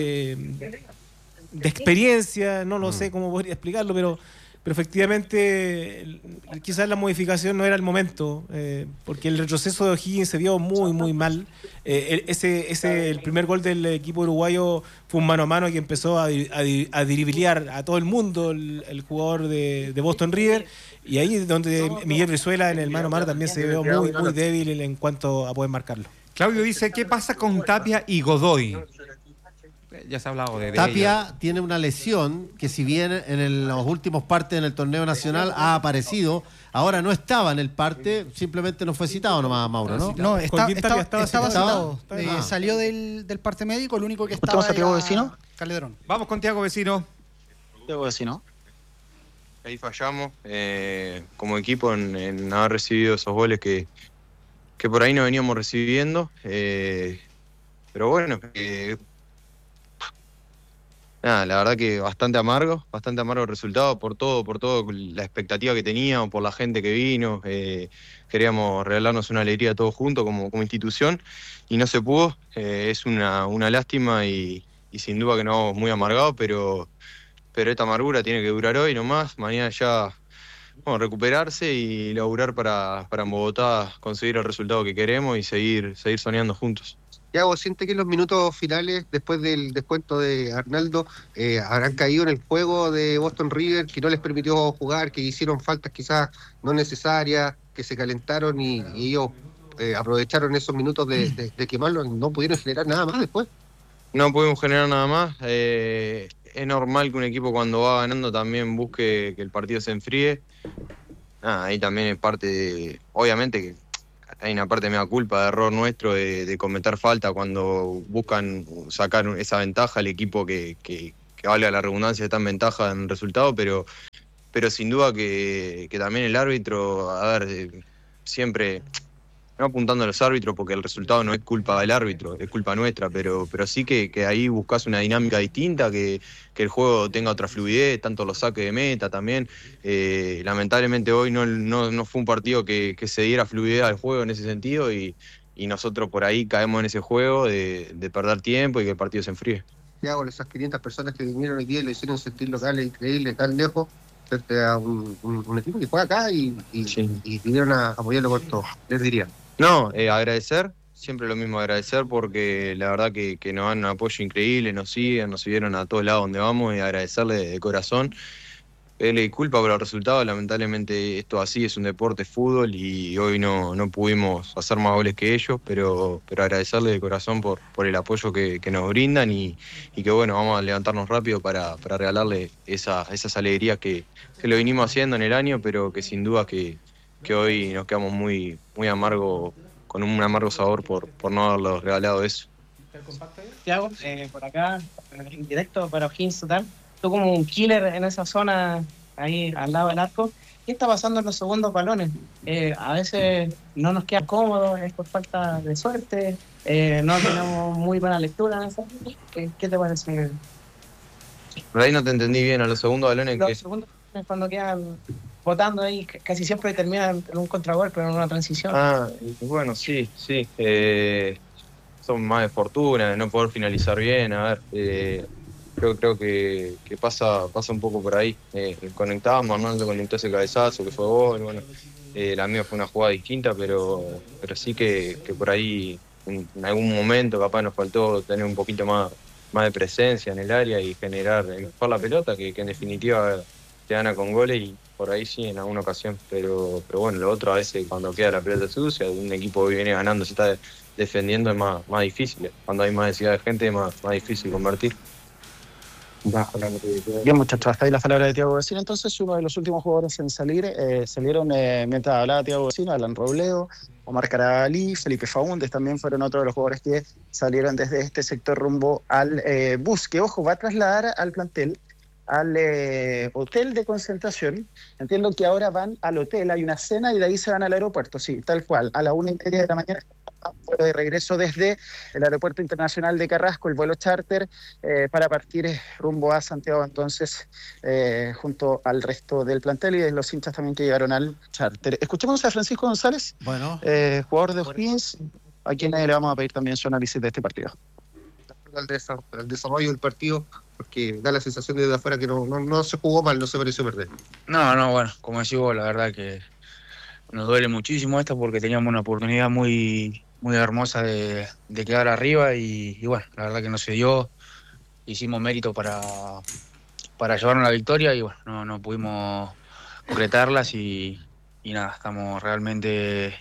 de, de experiencia, no lo sé cómo podría explicarlo, pero pero efectivamente quizás la modificación no era el momento, eh, porque el retroceso de O'Higgins se vio muy muy mal. Eh, el, ese, ese el primer gol del equipo uruguayo fue un mano a mano que empezó a, a, a driblear a todo el mundo el, el jugador de, de Boston River, y ahí es donde Miguel Brizuela en el mano a mano también se vio muy muy débil en cuanto a poder marcarlo. Claudio dice, ¿qué pasa con Tapia y Godoy? Ya se ha hablado de, de Tapia ella. Tiene una lesión que, si bien en el, los últimos partes en el torneo nacional ha aparecido, ahora no estaba en el parte, simplemente no fue citado nomás, Mauro, ¿no? No, está, Joaquín está, estaba estaba citado. citado. Eh, Ah. Salió del, del parte médico, el único que estaba ¿Estamos a Tiago era Vecino? Calderón. Vamos con Tiago Vecino. Tiago Vecino. Ahí fallamos eh, como equipo en, en haber recibido esos goles que, que por ahí no veníamos recibiendo. Eh, pero bueno, eh, nada, la verdad que bastante amargo, bastante amargo el resultado por todo, por todo la expectativa que teníamos, por la gente que vino. Eh, queríamos regalarnos una alegría todos juntos como, como institución y no se pudo. Eh, es una, una lástima y, y sin duda que nos vamos muy amargados, pero, pero esta amargura tiene que durar hoy nomás. Mañana ya bueno, recuperarse y laburar para, para en Bogotá conseguir el resultado que queremos y seguir, seguir soñando juntos. Thiago, ¿siente que en los minutos finales, después del descuento de Arnaldo, eh, habrán caído en el juego de Boston River, que no les permitió jugar, que hicieron faltas quizás no necesarias, que se calentaron y, y ellos eh, aprovecharon esos minutos de, de, de quemarlo, no pudieron generar nada más después? No pudimos generar nada más. Eh, es normal que un equipo cuando va ganando también busque que el partido se enfríe. Ah, ahí también es parte de... Obviamente que hay una parte de mea culpa, de error nuestro de, de cometer falta cuando buscan sacar esa ventaja al equipo que, que, que valga la redundancia, está en ventaja en el resultado, pero, pero sin duda que, que también el árbitro, a ver, eh, siempre... No apuntando a los árbitros porque el resultado no es culpa del árbitro, es culpa nuestra, pero, pero sí que, que ahí buscas una dinámica distinta, que, que el juego tenga otra fluidez, tanto los saques de meta también. Eh, lamentablemente hoy no, no, no fue un partido que, que se diera fluidez al juego en ese sentido y, y nosotros por ahí caemos en ese juego de, de perder tiempo y que el partido se enfríe. Thiago, esas quinientas personas que vinieron hoy día y lo hicieron sentir locales increíble, tan lejos, frente a un, un, un equipo que juega acá y, y, sí. y vinieron a apoyarlo con todo, les diría. No, eh, agradecer, siempre lo mismo agradecer porque la verdad que, que nos dan un apoyo increíble, nos siguen, nos siguieron a todos lados donde vamos y agradecerle de corazón. Pedirle disculpas por el resultado, lamentablemente esto así es un deporte, fútbol y hoy no, no pudimos hacer más goles que ellos, pero, pero agradecerle de corazón por, por el apoyo que, que nos brindan y, y que bueno, vamos a levantarnos rápido para, para regalarle esa, esas alegrías que, que lo vinimos haciendo en el año, pero que sin duda que que hoy nos quedamos muy, muy amargo, con un amargo sabor por, por no haberlo regalado eso. Thiago, eh, por acá, en directo para O'Higgins Total, tú como un killer en esa zona, ahí al lado del arco, ¿qué está pasando en los segundos balones? Eh, a veces no nos queda cómodo, es por falta de suerte, eh, no tenemos muy buena lectura en esa. ¿Qué, qué te parece? Por ahí no te entendí bien, a los segundos balones los que... segundos balones cuando quedan votando ahí, casi siempre terminan en un contragolpe, en una transición. Ah, bueno, sí, sí. Eh, son más de fortuna, de no poder finalizar bien. A ver, eh, creo, creo que, que pasa, pasa un poco por ahí. Eh, conectábamos, Arnaldo conectó ese cabezazo que fue gol. Bueno, eh, la mía fue una jugada distinta, pero, pero sí que, que por ahí en, en algún momento capaz nos faltó tener un poquito más, más de presencia en el área y generar, empujar la pelota, que, que en definitiva te gana con goles y por ahí sí en alguna ocasión, pero, pero bueno, lo otro a veces cuando queda la pelota sucia, un equipo que viene ganando, se está defendiendo, es más, más difícil. Cuando hay más necesidad de gente es más, más difícil convertir. Bien, muchachos, hasta ahí las palabras de Thiago Vecino. Entonces, uno de los últimos jugadores en salir, eh, salieron eh, mientras hablaba Thiago Vecino, Alan Robledo, Omar Carabalí, Felipe Faúndez, también fueron otros de los jugadores que salieron desde este sector rumbo al eh, bus, que, ojo, va a trasladar al plantel al eh, hotel de concentración. Entiendo que ahora van al hotel, hay una cena y de ahí se van al aeropuerto, sí, tal cual, a la una y media de la mañana, vuelo de regreso desde el Aeropuerto Internacional de Carrasco, el vuelo charter, eh, para partir eh, rumbo a Santiago, entonces, eh, junto al resto del plantel y de los hinchas también que llegaron al charter. Escuchemos a Francisco González, bueno. eh, jugador de O'Higgins, a quien le vamos a pedir también su análisis de este partido. Al desarrollo del partido, porque da la sensación desde afuera que no, no, no se jugó mal, no se mereció perder. No, no, bueno, como decís vos, la verdad que nos duele muchísimo esto porque teníamos una oportunidad muy, muy hermosa de, de quedar arriba y, y bueno, la verdad que no se dio, hicimos mérito para, para llevarnos la victoria y bueno, no, no pudimos concretarlas y, y nada, estamos realmente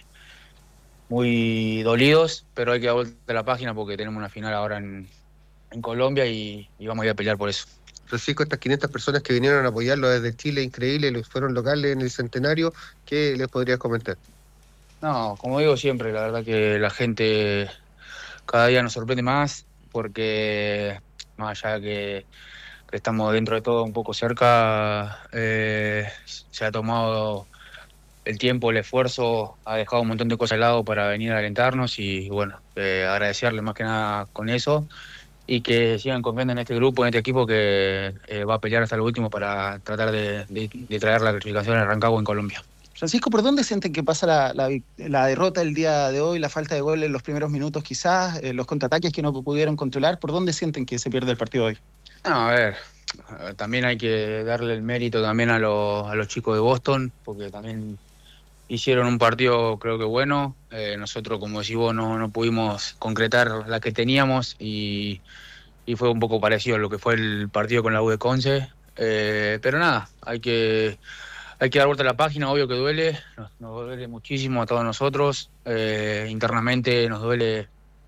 muy dolidos, pero hay que dar vuelta a la página porque tenemos una final ahora en, en Colombia y, y vamos a ir a pelear por eso. Francisco, estas quinientas personas que vinieron a apoyarlo desde Chile, increíble, los fueron locales en el Centenario, ¿qué les podrías comentar? No, como digo siempre, la verdad que la gente cada día nos sorprende más porque más allá de que, que estamos dentro de todo un poco cerca, eh, se ha tomado el tiempo, el esfuerzo, ha dejado un montón de cosas al lado para venir a alentarnos y bueno, eh, agradecerle más que nada con eso y que sigan confiando en este grupo, en este equipo que eh, va a pelear hasta lo último para tratar de, de, de traer la clasificación a Rancagua en Colombia. Francisco, ¿por dónde sienten que pasa la, la, la derrota el día de hoy, la falta de gol en los primeros minutos quizás, eh, los contraataques que no pudieron controlar? ¿Por dónde sienten que se pierde el partido hoy? No, a ver, también hay que darle el mérito también a, los, a los chicos de Boston, porque también hicieron un partido creo que bueno. Eh, nosotros, como decís vos, no, no pudimos concretar la que teníamos y, y fue un poco parecido a lo que fue el partido con la U de Conce. Eh, pero nada, hay que, hay que dar vuelta a la página, obvio que duele, nos, nos duele muchísimo a todos nosotros, eh, internamente nos duele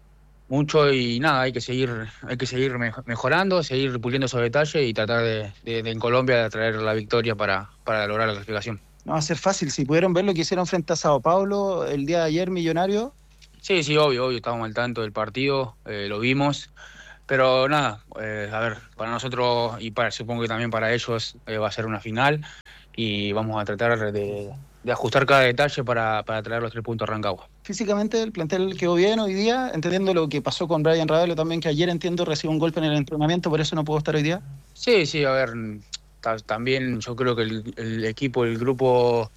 mucho y nada, hay que seguir, hay que seguir mejorando, seguir puliendo esos detalles y tratar de, de, de en Colombia de traer la victoria para, para lograr la clasificación. No va a ser fácil. Si pudieron ver lo que hicieron frente a Sao Paulo el día de ayer, Millonario. Sí, sí, obvio, obvio, estábamos al tanto del partido, eh, lo vimos, pero nada, eh, a ver, para nosotros y para supongo que también para ellos eh, va a ser una final y vamos a tratar de, de ajustar cada detalle para, para traer los tres puntos a Rancagua. Físicamente el plantel quedó bien hoy día, entendiendo lo que pasó con Brian Ravelo también, que ayer entiendo recibió un golpe en el entrenamiento, por eso no pudo estar hoy día. Sí, sí, a ver, también yo creo que el, el equipo, el grupo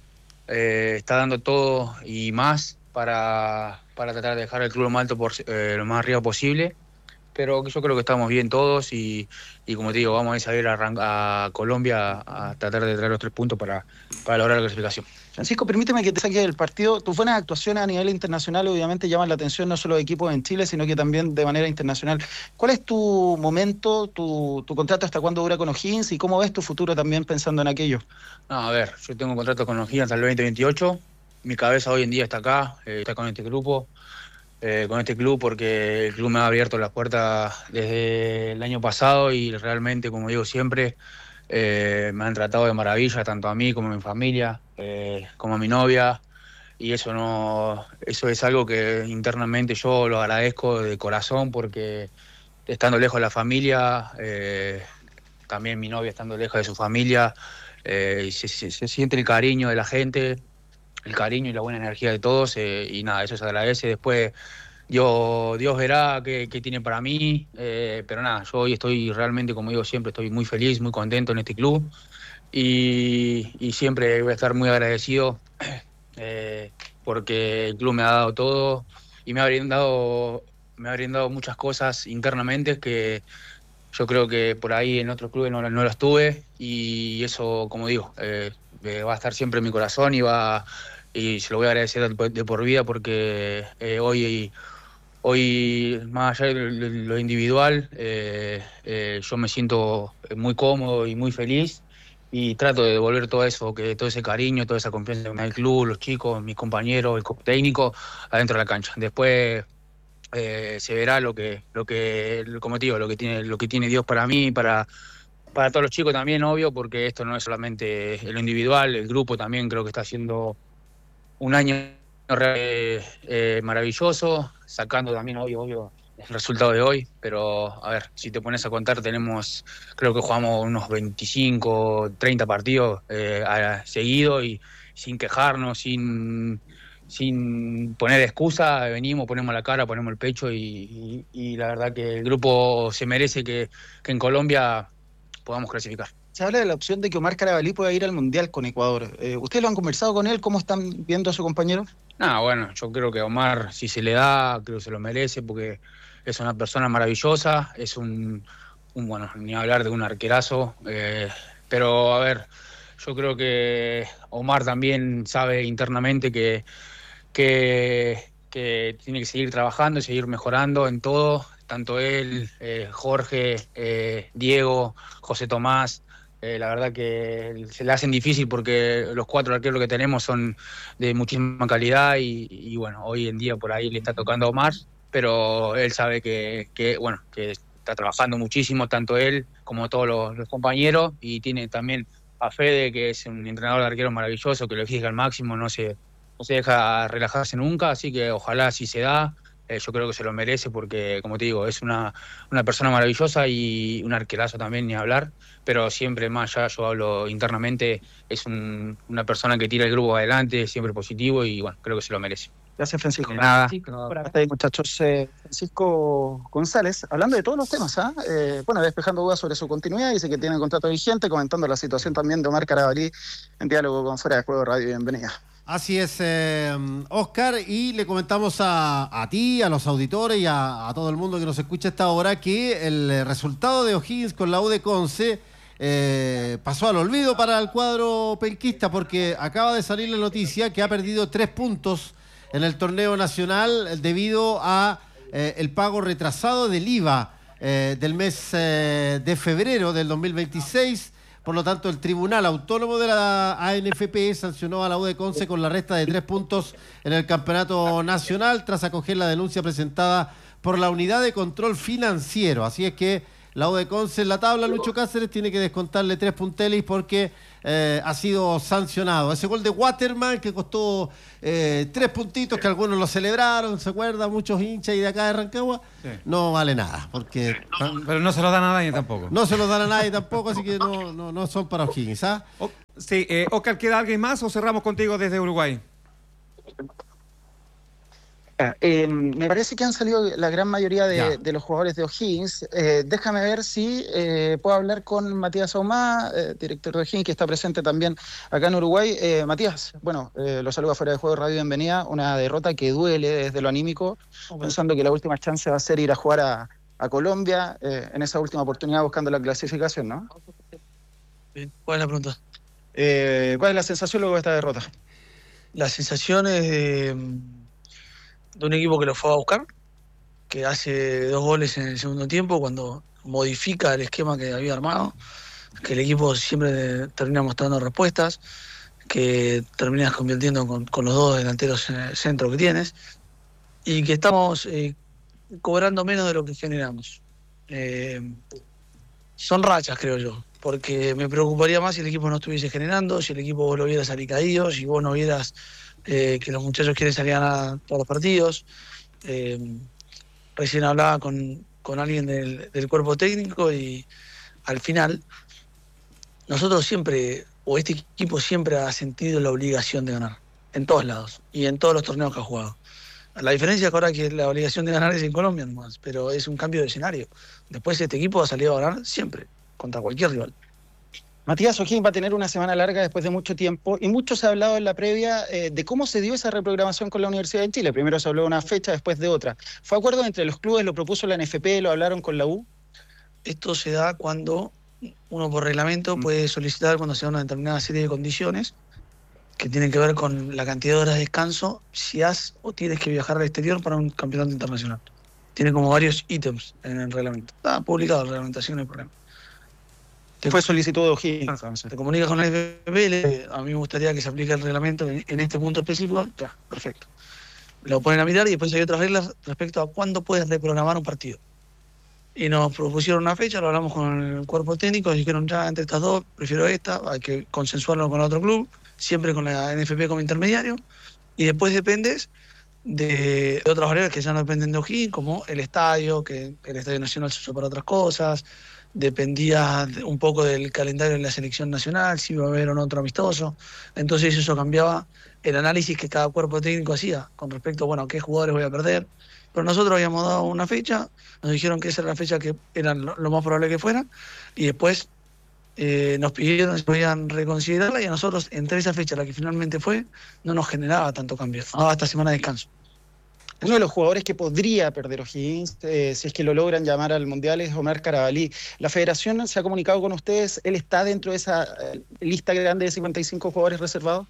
eh, está dando todo y más para, para tratar de dejar el club lo más alto por, eh, lo más arriba posible, pero yo creo que estamos bien todos y, y como te digo, vamos a salir a, a Colombia a, a tratar de traer los tres puntos para, para lograr la clasificación. Francisco, permíteme que te saque del partido. Tus buenas actuaciones a nivel internacional obviamente llaman la atención no solo de equipos en Chile, sino que también de manera internacional. ¿Cuál es tu momento, tu, tu contrato hasta cuándo dura con O'Higgins y cómo ves tu futuro también pensando en aquello? No, a ver, yo tengo un contrato con O'Higgins hasta el veinte veintiocho. Mi cabeza hoy en día está acá, eh, está con este grupo, eh, con este club porque el club me ha abierto las puertas desde el año pasado y realmente, como digo siempre, Eh, me han tratado de maravilla, tanto a mí como a mi familia, eh, como a mi novia, y eso no, eso es algo que internamente yo lo agradezco de corazón porque estando lejos de la familia, eh, también mi novia estando lejos de su familia, eh, se, se, se siente el cariño de la gente, el cariño y la buena energía de todos, eh, y nada, eso se agradece. Después Dios, Dios verá qué, qué tiene para mí, eh, pero nada, yo hoy estoy realmente, como digo siempre, estoy muy feliz, muy contento en este club y, y siempre voy a estar muy agradecido eh, porque el club me ha dado todo y me ha brindado, me ha brindado muchas cosas internamente que yo creo que por ahí en otros clubes no, no las tuve y eso, como digo, eh, va a estar siempre en mi corazón y va y se lo voy a agradecer de, de por vida porque eh, hoy Hoy, más allá de lo individual, eh, eh, yo me siento muy cómodo y muy feliz y trato de devolver todo eso, que todo ese cariño, toda esa confianza en el club, los chicos, mis compañeros, el técnico, adentro de la cancha. Después eh, se verá lo que, lo que, como te digo, lo que tiene, lo que tiene Dios para mí, para, para todos los chicos también, obvio, porque esto no es solamente lo individual, el grupo también creo que está haciendo un año eh, eh, maravilloso, sacando también, obvio, obvio, el resultado de hoy, pero a ver, si te pones a contar, tenemos, creo que jugamos unos veinticinco, treinta partidos eh, seguidos y sin quejarnos, sin, sin poner excusa, venimos, ponemos la cara, ponemos el pecho y, y, y la verdad que el grupo se merece que, que en Colombia podamos clasificar. Se habla de la opción de que Omar Carabalí pueda ir al Mundial con Ecuador. Eh, ¿Ustedes lo han conversado con él? ¿Cómo están viendo a su compañero? No, bueno, yo creo que Omar, si se le da, creo que se lo merece porque es una persona maravillosa, es un, un bueno, ni hablar de un arquerazo, eh, pero a ver, yo creo que Omar también sabe internamente que, que, que tiene que seguir trabajando y seguir mejorando en todo, tanto él, eh, Jorge, eh, Diego, José Tomás. Eh, la verdad que se le hacen difícil porque los cuatro arqueros que tenemos son de muchísima calidad y, y bueno, hoy en día por ahí le está tocando a Omar, pero él sabe que, que bueno, que está trabajando muchísimo, tanto él como todos los, los compañeros, y tiene también a Fede, que es un entrenador de arqueros maravilloso, que lo exige al máximo, no se, no se deja relajarse nunca, así que ojalá si se da. Eh, yo creo que se lo merece porque, como te digo, es una, una persona maravillosa y un arquerazo también, ni hablar, pero siempre más allá, yo hablo internamente, es un, una persona que tira el grupo adelante, siempre positivo y bueno, creo que se lo merece. Gracias, Francisco. Nada. Hasta ahí, muchachos. Eh, Francisco González, hablando de todos los temas, ¿ah? eh, bueno, despejando dudas sobre su continuidad, dice que tiene contrato vigente, comentando la situación también de Omar Carabalí en diálogo con Fuera de Juego Radio. Bienvenida. Así es, eh, Oscar, y le comentamos a, a ti, a los auditores y a, a todo el mundo que nos escucha a esta hora que el resultado de O'Higgins con la U de Conce eh, pasó al olvido para el cuadro penquista, porque acaba de salir la noticia que ha perdido tres puntos en el torneo nacional debido a eh, el pago retrasado del I V A eh, del mes eh, de febrero del dos mil veintiséis. Por lo tanto, el Tribunal Autónomo de la A N F P sancionó a la U de Conce con la resta de tres puntos en el campeonato nacional tras acoger la denuncia presentada por la Unidad de Control Financiero. Así es que la U de Conce en la tabla, Lucho Cáceres, tiene que descontarle tres puntelis porque eh, ha sido sancionado. Ese gol de Waterman que costó eh, tres puntitos, que algunos lo celebraron, ¿se acuerdan? Muchos hinchas y de acá de Rancagua, sí. No vale nada. Porque pero no se los dan a nadie tampoco. No se los dan a nadie tampoco, así que no, no, no son para O'Higgins. ¿Ah? O, sí, eh, Oscar, ¿queda alguien más o cerramos contigo desde Uruguay? Eh, me parece que han salido la gran mayoría de, de los jugadores de O'Higgins. Eh, déjame ver si eh, puedo hablar con Matías Ahumada, eh, director de O'Higgins, que está presente también acá en Uruguay. Eh, Matías, bueno, eh, lo saludo fuera de juego, Radio Bienvenida. Una derrota que duele desde lo anímico, pensando que la última chance va a ser ir a jugar a, a Colombia, eh, en esa última oportunidad buscando la clasificación, ¿no? ¿Cuál es la pregunta? Eh, ¿Cuál es la sensación luego de esta derrota? La sensación es de... de un equipo que lo fue a buscar, que hace dos goles en el segundo tiempo cuando modifica el esquema que había armado, que el equipo siempre termina mostrando respuestas, que terminas convirtiendo con, con los dos delanteros en el centro que tienes, y que estamos eh, cobrando menos de lo que generamos. Eh, son rachas, creo yo, porque me preocuparía más si el equipo no estuviese generando, si el equipo vos lo vieras salir caído, si vos no vieras Eh, que los muchachos quieren salir a ganar todos los partidos. Eh, recién hablaba con, con alguien del, del cuerpo técnico y al final nosotros siempre, o este equipo siempre ha sentido la obligación de ganar, en todos lados y en todos los torneos que ha jugado. La diferencia es que ahora que la obligación de ganar es en Colombia nomás, pero es un cambio de escenario. Después este equipo ha salido a ganar siempre, contra cualquier rival. Matías, O'Higgins va a tener una semana larga después de mucho tiempo y mucho se ha hablado en la previa eh, de cómo se dio esa reprogramación con la Universidad de Chile. Primero se habló de una fecha, después de otra. ¿Fue acuerdo entre los clubes? ¿Lo propuso la N F P? ¿Lo hablaron con la U? Esto se da cuando uno por reglamento puede solicitar cuando se da una determinada serie de condiciones que tienen que ver con la cantidad de horas de descanso si has o tienes que viajar al exterior para un campeonato internacional. Tiene como varios ítems en el reglamento. Está publicado en la reglamentación, no hay problema. Te fue solicitud de O'Higgins. Te comunicas con la N F P, le, a mí me gustaría que se aplique el reglamento en, en este punto específico, ya, perfecto. Lo ponen a mirar y después hay otras reglas respecto a cuándo puedes reprogramar un partido. Y nos propusieron una fecha, lo hablamos con el cuerpo técnico, dijeron ya entre estas dos, prefiero esta, hay que consensuarlo con otro club, siempre con la N F P como intermediario, y después dependes de, de otras variables que ya no dependen de O'Higgins, como el estadio, que el Estadio Nacional se usó para otras cosas, dependía un poco del calendario de la selección nacional, si iba a haber o no otro amistoso. Entonces eso cambiaba el análisis que cada cuerpo técnico hacía con respecto a, bueno, qué jugadores voy a perder. Pero nosotros habíamos dado una fecha, nos dijeron que esa era la fecha que era lo más probable que fuera, y después eh, nos pidieron si podían reconsiderarla, y a nosotros, entre esa fecha, la que finalmente fue, no nos generaba tanto cambio. Ah, esta semana de descanso. Uno de los jugadores que podría perder O'Higgins, eh, si es que lo logran llamar al Mundial, es Omar Carabalí. ¿La federación se ha comunicado con ustedes? ¿Él está dentro de esa eh, lista grande de cincuenta y cinco jugadores reservados?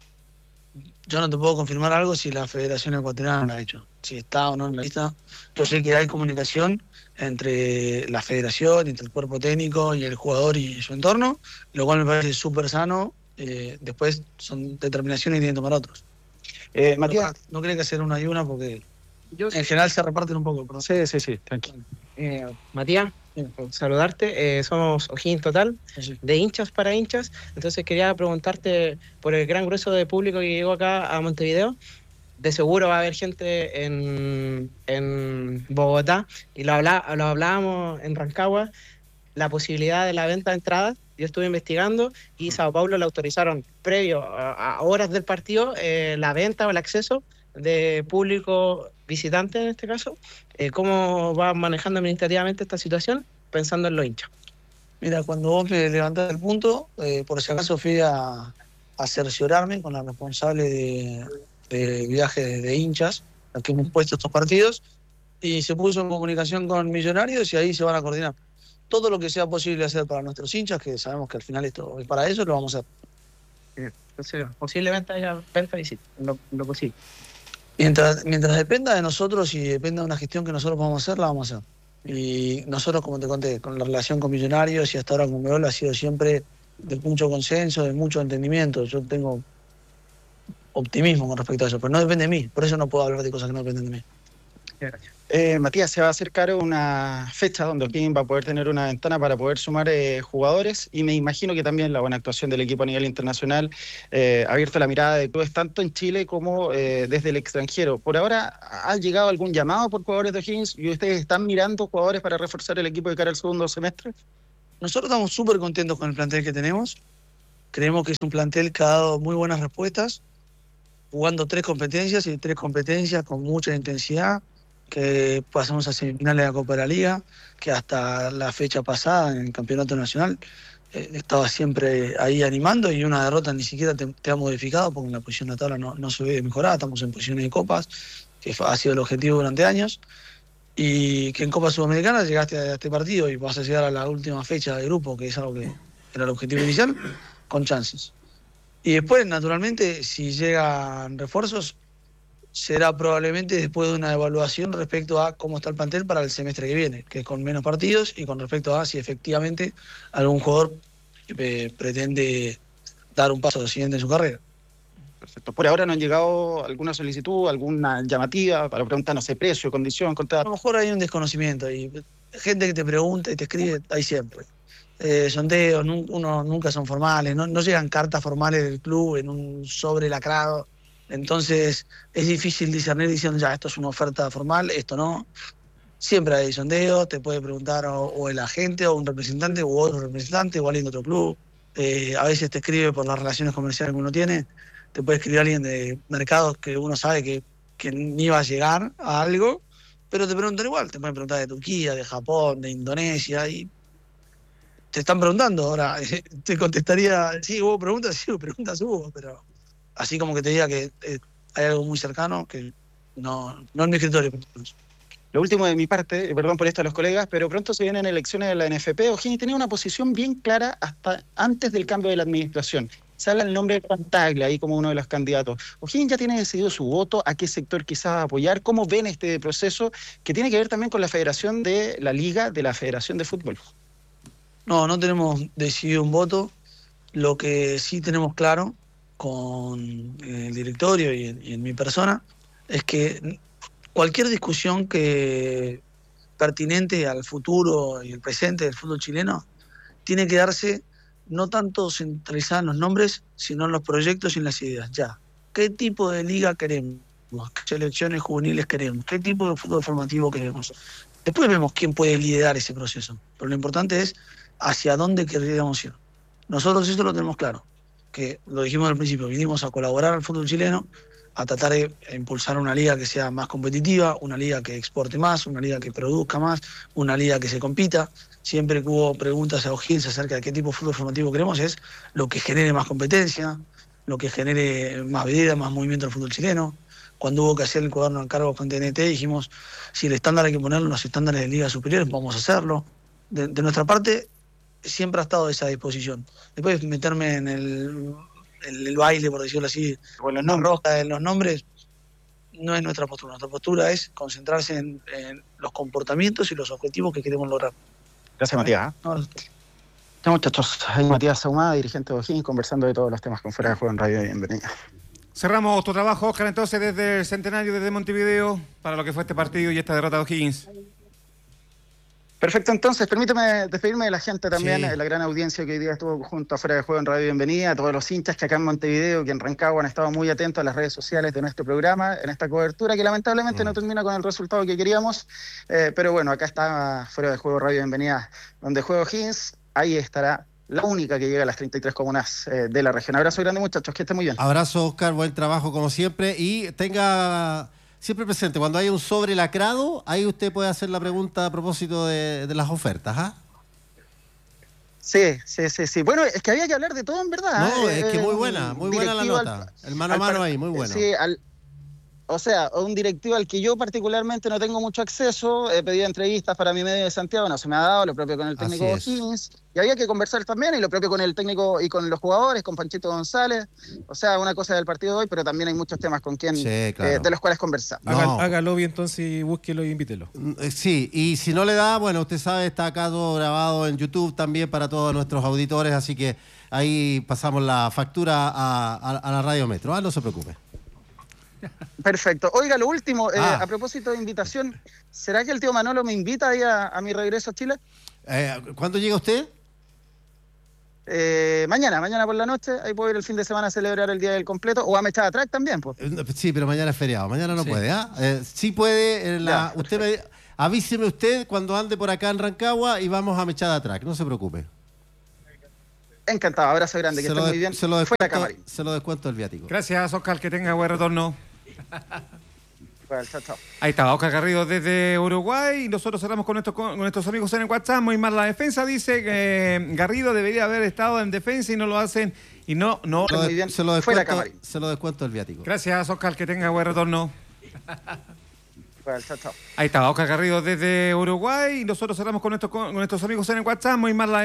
Yo no te puedo confirmar algo si la Federación Ecuatoriana no lo ha hecho. Si está o no en la lista. Yo sé que hay comunicación entre la Federación, entre el cuerpo técnico y el jugador y su entorno, lo cual me parece súper sano. Eh, después son determinaciones que tienen que tomar otros. Eh, Matías, no, no creen que hacer una y una porque yo, en general se reparten un poco. Perdón. Sí, sí, sí, tranquilo. Eh, Matías, saludarte. Eh, somos O'Higgins Total, de hinchas para hinchas. Entonces quería preguntarte por el gran grueso de público que llegó acá a Montevideo. De seguro va a haber gente en, en Bogotá, y lo, habla, lo hablábamos en Rancagua, la posibilidad de la venta de entradas. Yo estuve investigando y Sao Paulo le autorizaron previo a, a horas del partido eh, la venta o el acceso de público visitante en este caso. Eh, ¿Cómo va manejando administrativamente esta situación pensando en los hinchas? Mira, cuando vos me levantaste el punto, eh, por si acaso fui a, a cerciorarme con la responsable de, de viaje de, de hinchas, a que hemos puesto estos partidos, y se puso en comunicación con Millonarios y ahí se van a coordinar. todo lo que sea posible hacer para nuestros hinchas, que sabemos que al final esto es para eso, lo vamos a hacer. Entonces, posiblemente haya venta y sí, lo, lo posible. Mientras, mientras dependa de nosotros y dependa de una gestión que nosotros podamos hacer, la vamos a hacer. Y nosotros, como te conté, con la relación con Millonarios y hasta ahora con Meol ha sido siempre de mucho consenso, de mucho entendimiento. Yo tengo optimismo con respecto a eso, pero no depende de mí. Por eso no puedo hablar de cosas que no dependen de mí. Gracias. Eh, Matías, se va a acercar una fecha donde O'Higgins va a poder tener una ventana para poder sumar eh, jugadores, y me imagino que también la buena actuación del equipo a nivel internacional eh, ha abierto la mirada de clubes tanto en Chile como eh, desde el extranjero. Por ahora, ¿ha llegado algún llamado por jugadores de O'Higgins y ustedes están mirando jugadores para reforzar el equipo de cara al segundo semestre? Nosotros estamos súper contentos con el plantel que tenemos. Creemos que es un plantel que ha dado muy buenas respuestas, jugando tres competencias y tres competencias con mucha intensidad, que pasamos a semifinales de la Copa de la Liga, que hasta la fecha pasada en el Campeonato Nacional eh, estaba siempre ahí animando, y una derrota ni siquiera te, te ha modificado, porque en la posición de la tabla no, no se ve mejorada, estamos en posiciones de copas, que ha sido el objetivo durante años, y que en Copa Sudamericana llegaste a este partido y vas a llegar a la última fecha de grupo, que es algo que era el objetivo inicial, con chances. Y después, naturalmente, si llegan refuerzos, será probablemente después de una evaluación respecto a cómo está el plantel para el semestre que viene, que es con menos partidos, y con respecto a si efectivamente algún jugador eh, pretende dar un paso siguiente en su carrera. Perfecto. Por ahora no han llegado alguna solicitud, alguna llamativa para preguntar, no sé, precio, condición, A contrato. lo mejor hay un desconocimiento, y gente que te pregunta y te escribe, hay siempre. Eh, sondeos, nu- uno nunca son formales, no, no llegan cartas formales del club en un sobre lacrado. Entonces es difícil discernir diciendo, ya, esto es una oferta formal, esto no. Siempre hay sondeos, te puede preguntar o, o el agente o un representante u otro representante o alguien de otro club. Eh, a veces te escribe por las relaciones comerciales que uno tiene, te puede escribir alguien de mercados que uno sabe que, que ni va a llegar a algo, pero te preguntan igual, te pueden preguntar de Turquía, de Japón, de Indonesia, y te están preguntando. Ahora, te contestaría, sí, hubo preguntas, sí, hubo preguntas, hubo, pero así como que te diga que eh, hay algo muy cercano, que no, no en mi escritorio. Lo último de mi parte, perdón por esto a los colegas, pero pronto se vienen elecciones de la N F P. O'Higgins tenía una posición bien clara hasta antes del cambio de la administración. Se habla el nombre de Pantaglia ahí como uno de los candidatos. O'Higgins ya tiene decidido su voto, a qué sector quizás apoyar. ¿Cómo ven este proceso que tiene que ver también con la Federación de la Liga, de la Federación de Fútbol? No, no tenemos decidido un voto. Lo que sí tenemos claro con el directorio y en, y en mi persona es que cualquier discusión que pertinente al futuro y el presente del fútbol chileno tiene que darse no tanto centralizada en los nombres, sino en los proyectos y en las ideas. Ya, ¿qué tipo de liga queremos? ¿Qué selecciones juveniles queremos? ¿Qué tipo de fútbol formativo queremos? Después vemos quién puede liderar ese proceso, pero lo importante es hacia dónde queremos ir. Nosotros esto lo tenemos claro, que lo dijimos al principio, vinimos a colaborar al fútbol chileno, a tratar de impulsar una liga que sea más competitiva, una liga que exporte más, una liga que produzca más, una liga que se compita. Siempre que hubo preguntas a O'Higgins acerca de qué tipo de fútbol formativo queremos, es lo que genere más competencia, lo que genere más vida, más movimiento del fútbol chileno. Cuando hubo que hacer el cuaderno al cargo con T N T, dijimos, si el estándar hay que ponerlo en los estándares de ligas superiores, vamos a hacerlo. De, de nuestra parte, siempre ha estado a esa disposición. Después meterme en el, en el baile, por decirlo así, o en los roja en los nombres, no es nuestra postura. Nuestra postura es concentrarse en, en los comportamientos y los objetivos que queremos lograr. Gracias, Matías. No, Ya, muchachos, ahí Matías Ahumada, dirigente de O'Higgins, conversando de todos los temas con Fuera de Juego en Radio. Bienvenida. Cerramos tu trabajo, Oscar, entonces desde el Centenario, desde Montevideo, para lo que fue este partido y esta derrota de O'Higgins. Perfecto, entonces permíteme despedirme de la gente también, Sí. la gran audiencia que hoy día estuvo junto a Fuera de Juego en Radio Bienvenida, a todos los hinchas que acá en Montevideo, que en Rancagua han estado muy atentos a las redes sociales de nuestro programa, en esta cobertura que lamentablemente mm. no termina con el resultado que queríamos, eh, pero bueno, acá está Fuera de Juego Radio Bienvenida, donde juega O'Higgins, ahí estará la única que llega a las treinta y tres comunas eh, de la región. Abrazo grande, muchachos, que estén muy bien. Abrazo, Oscar, buen trabajo como siempre, y tenga siempre presente, cuando hay un sobre lacrado, ahí usted puede hacer la pregunta a propósito de, de las ofertas, ¿ah? Sí, sí, sí, sí. Bueno, es que había que hablar de todo, en verdad. No, eh, es que muy buena, muy buena la nota. Al, el mano a mano ahí, muy bueno. Sí, al, O sea, un directivo al que yo particularmente no tengo mucho acceso, he pedido entrevistas para mi medio de Santiago, no se me ha dado, lo propio con el técnico O'Higgins, y había que conversar también, y lo propio con el técnico y con los jugadores, con Panchito González, o sea, una cosa del partido de hoy, pero también hay muchos temas con quien, Sí, eh, claro. de los cuales conversar. No. Haga, haga lobby entonces y búsquelo y invítelo. Eh, Sí, y si no le da, bueno, usted sabe, está acá todo grabado en YouTube también para todos nuestros auditores, así que ahí pasamos la factura a, a- a la Radio Metro. Ah, no se preocupe. Perfecto. Oiga, lo último, eh, Ah. a propósito de invitación, ¿será que el tío Manolo me invita ahí a, a mi regreso a Chile? Eh, ¿Cuándo llega usted? Eh, mañana, mañana por la noche, ahí puedo ir el fin de semana a celebrar el Día del Completo, o a Mechada Track también, pues. Eh, Sí, pero mañana es feriado, mañana no Sí. puede, ¿ah? Eh, sí puede, en la, Ya, usted me, avíseme usted cuando ande por acá en Rancagua y vamos a Mechada Track, no se preocupe. Encantado, abrazo grande, que Se esté lo, muy de- bien. se lo Fuera descuento, camarín. se lo descuento el viático. Gracias, Oscar, que tenga buen retorno. Bueno, chao, chao. Ahí está, Oscar Garrido desde Uruguay. Y nosotros cerramos con nuestros, con nuestros amigos en el WhatsApp. Muy mal la defensa, dice que Garrido debería haber estado en defensa y no lo hacen. Y no, no. Se lo de- se lo descuento, se lo descuento el viático. Gracias, Oscar, que tenga buen retorno. Bueno, chao, chao. Ahí está, Oscar Garrido desde Uruguay. Y nosotros cerramos con nuestros, con nuestros amigos en el WhatsApp. Muy mal la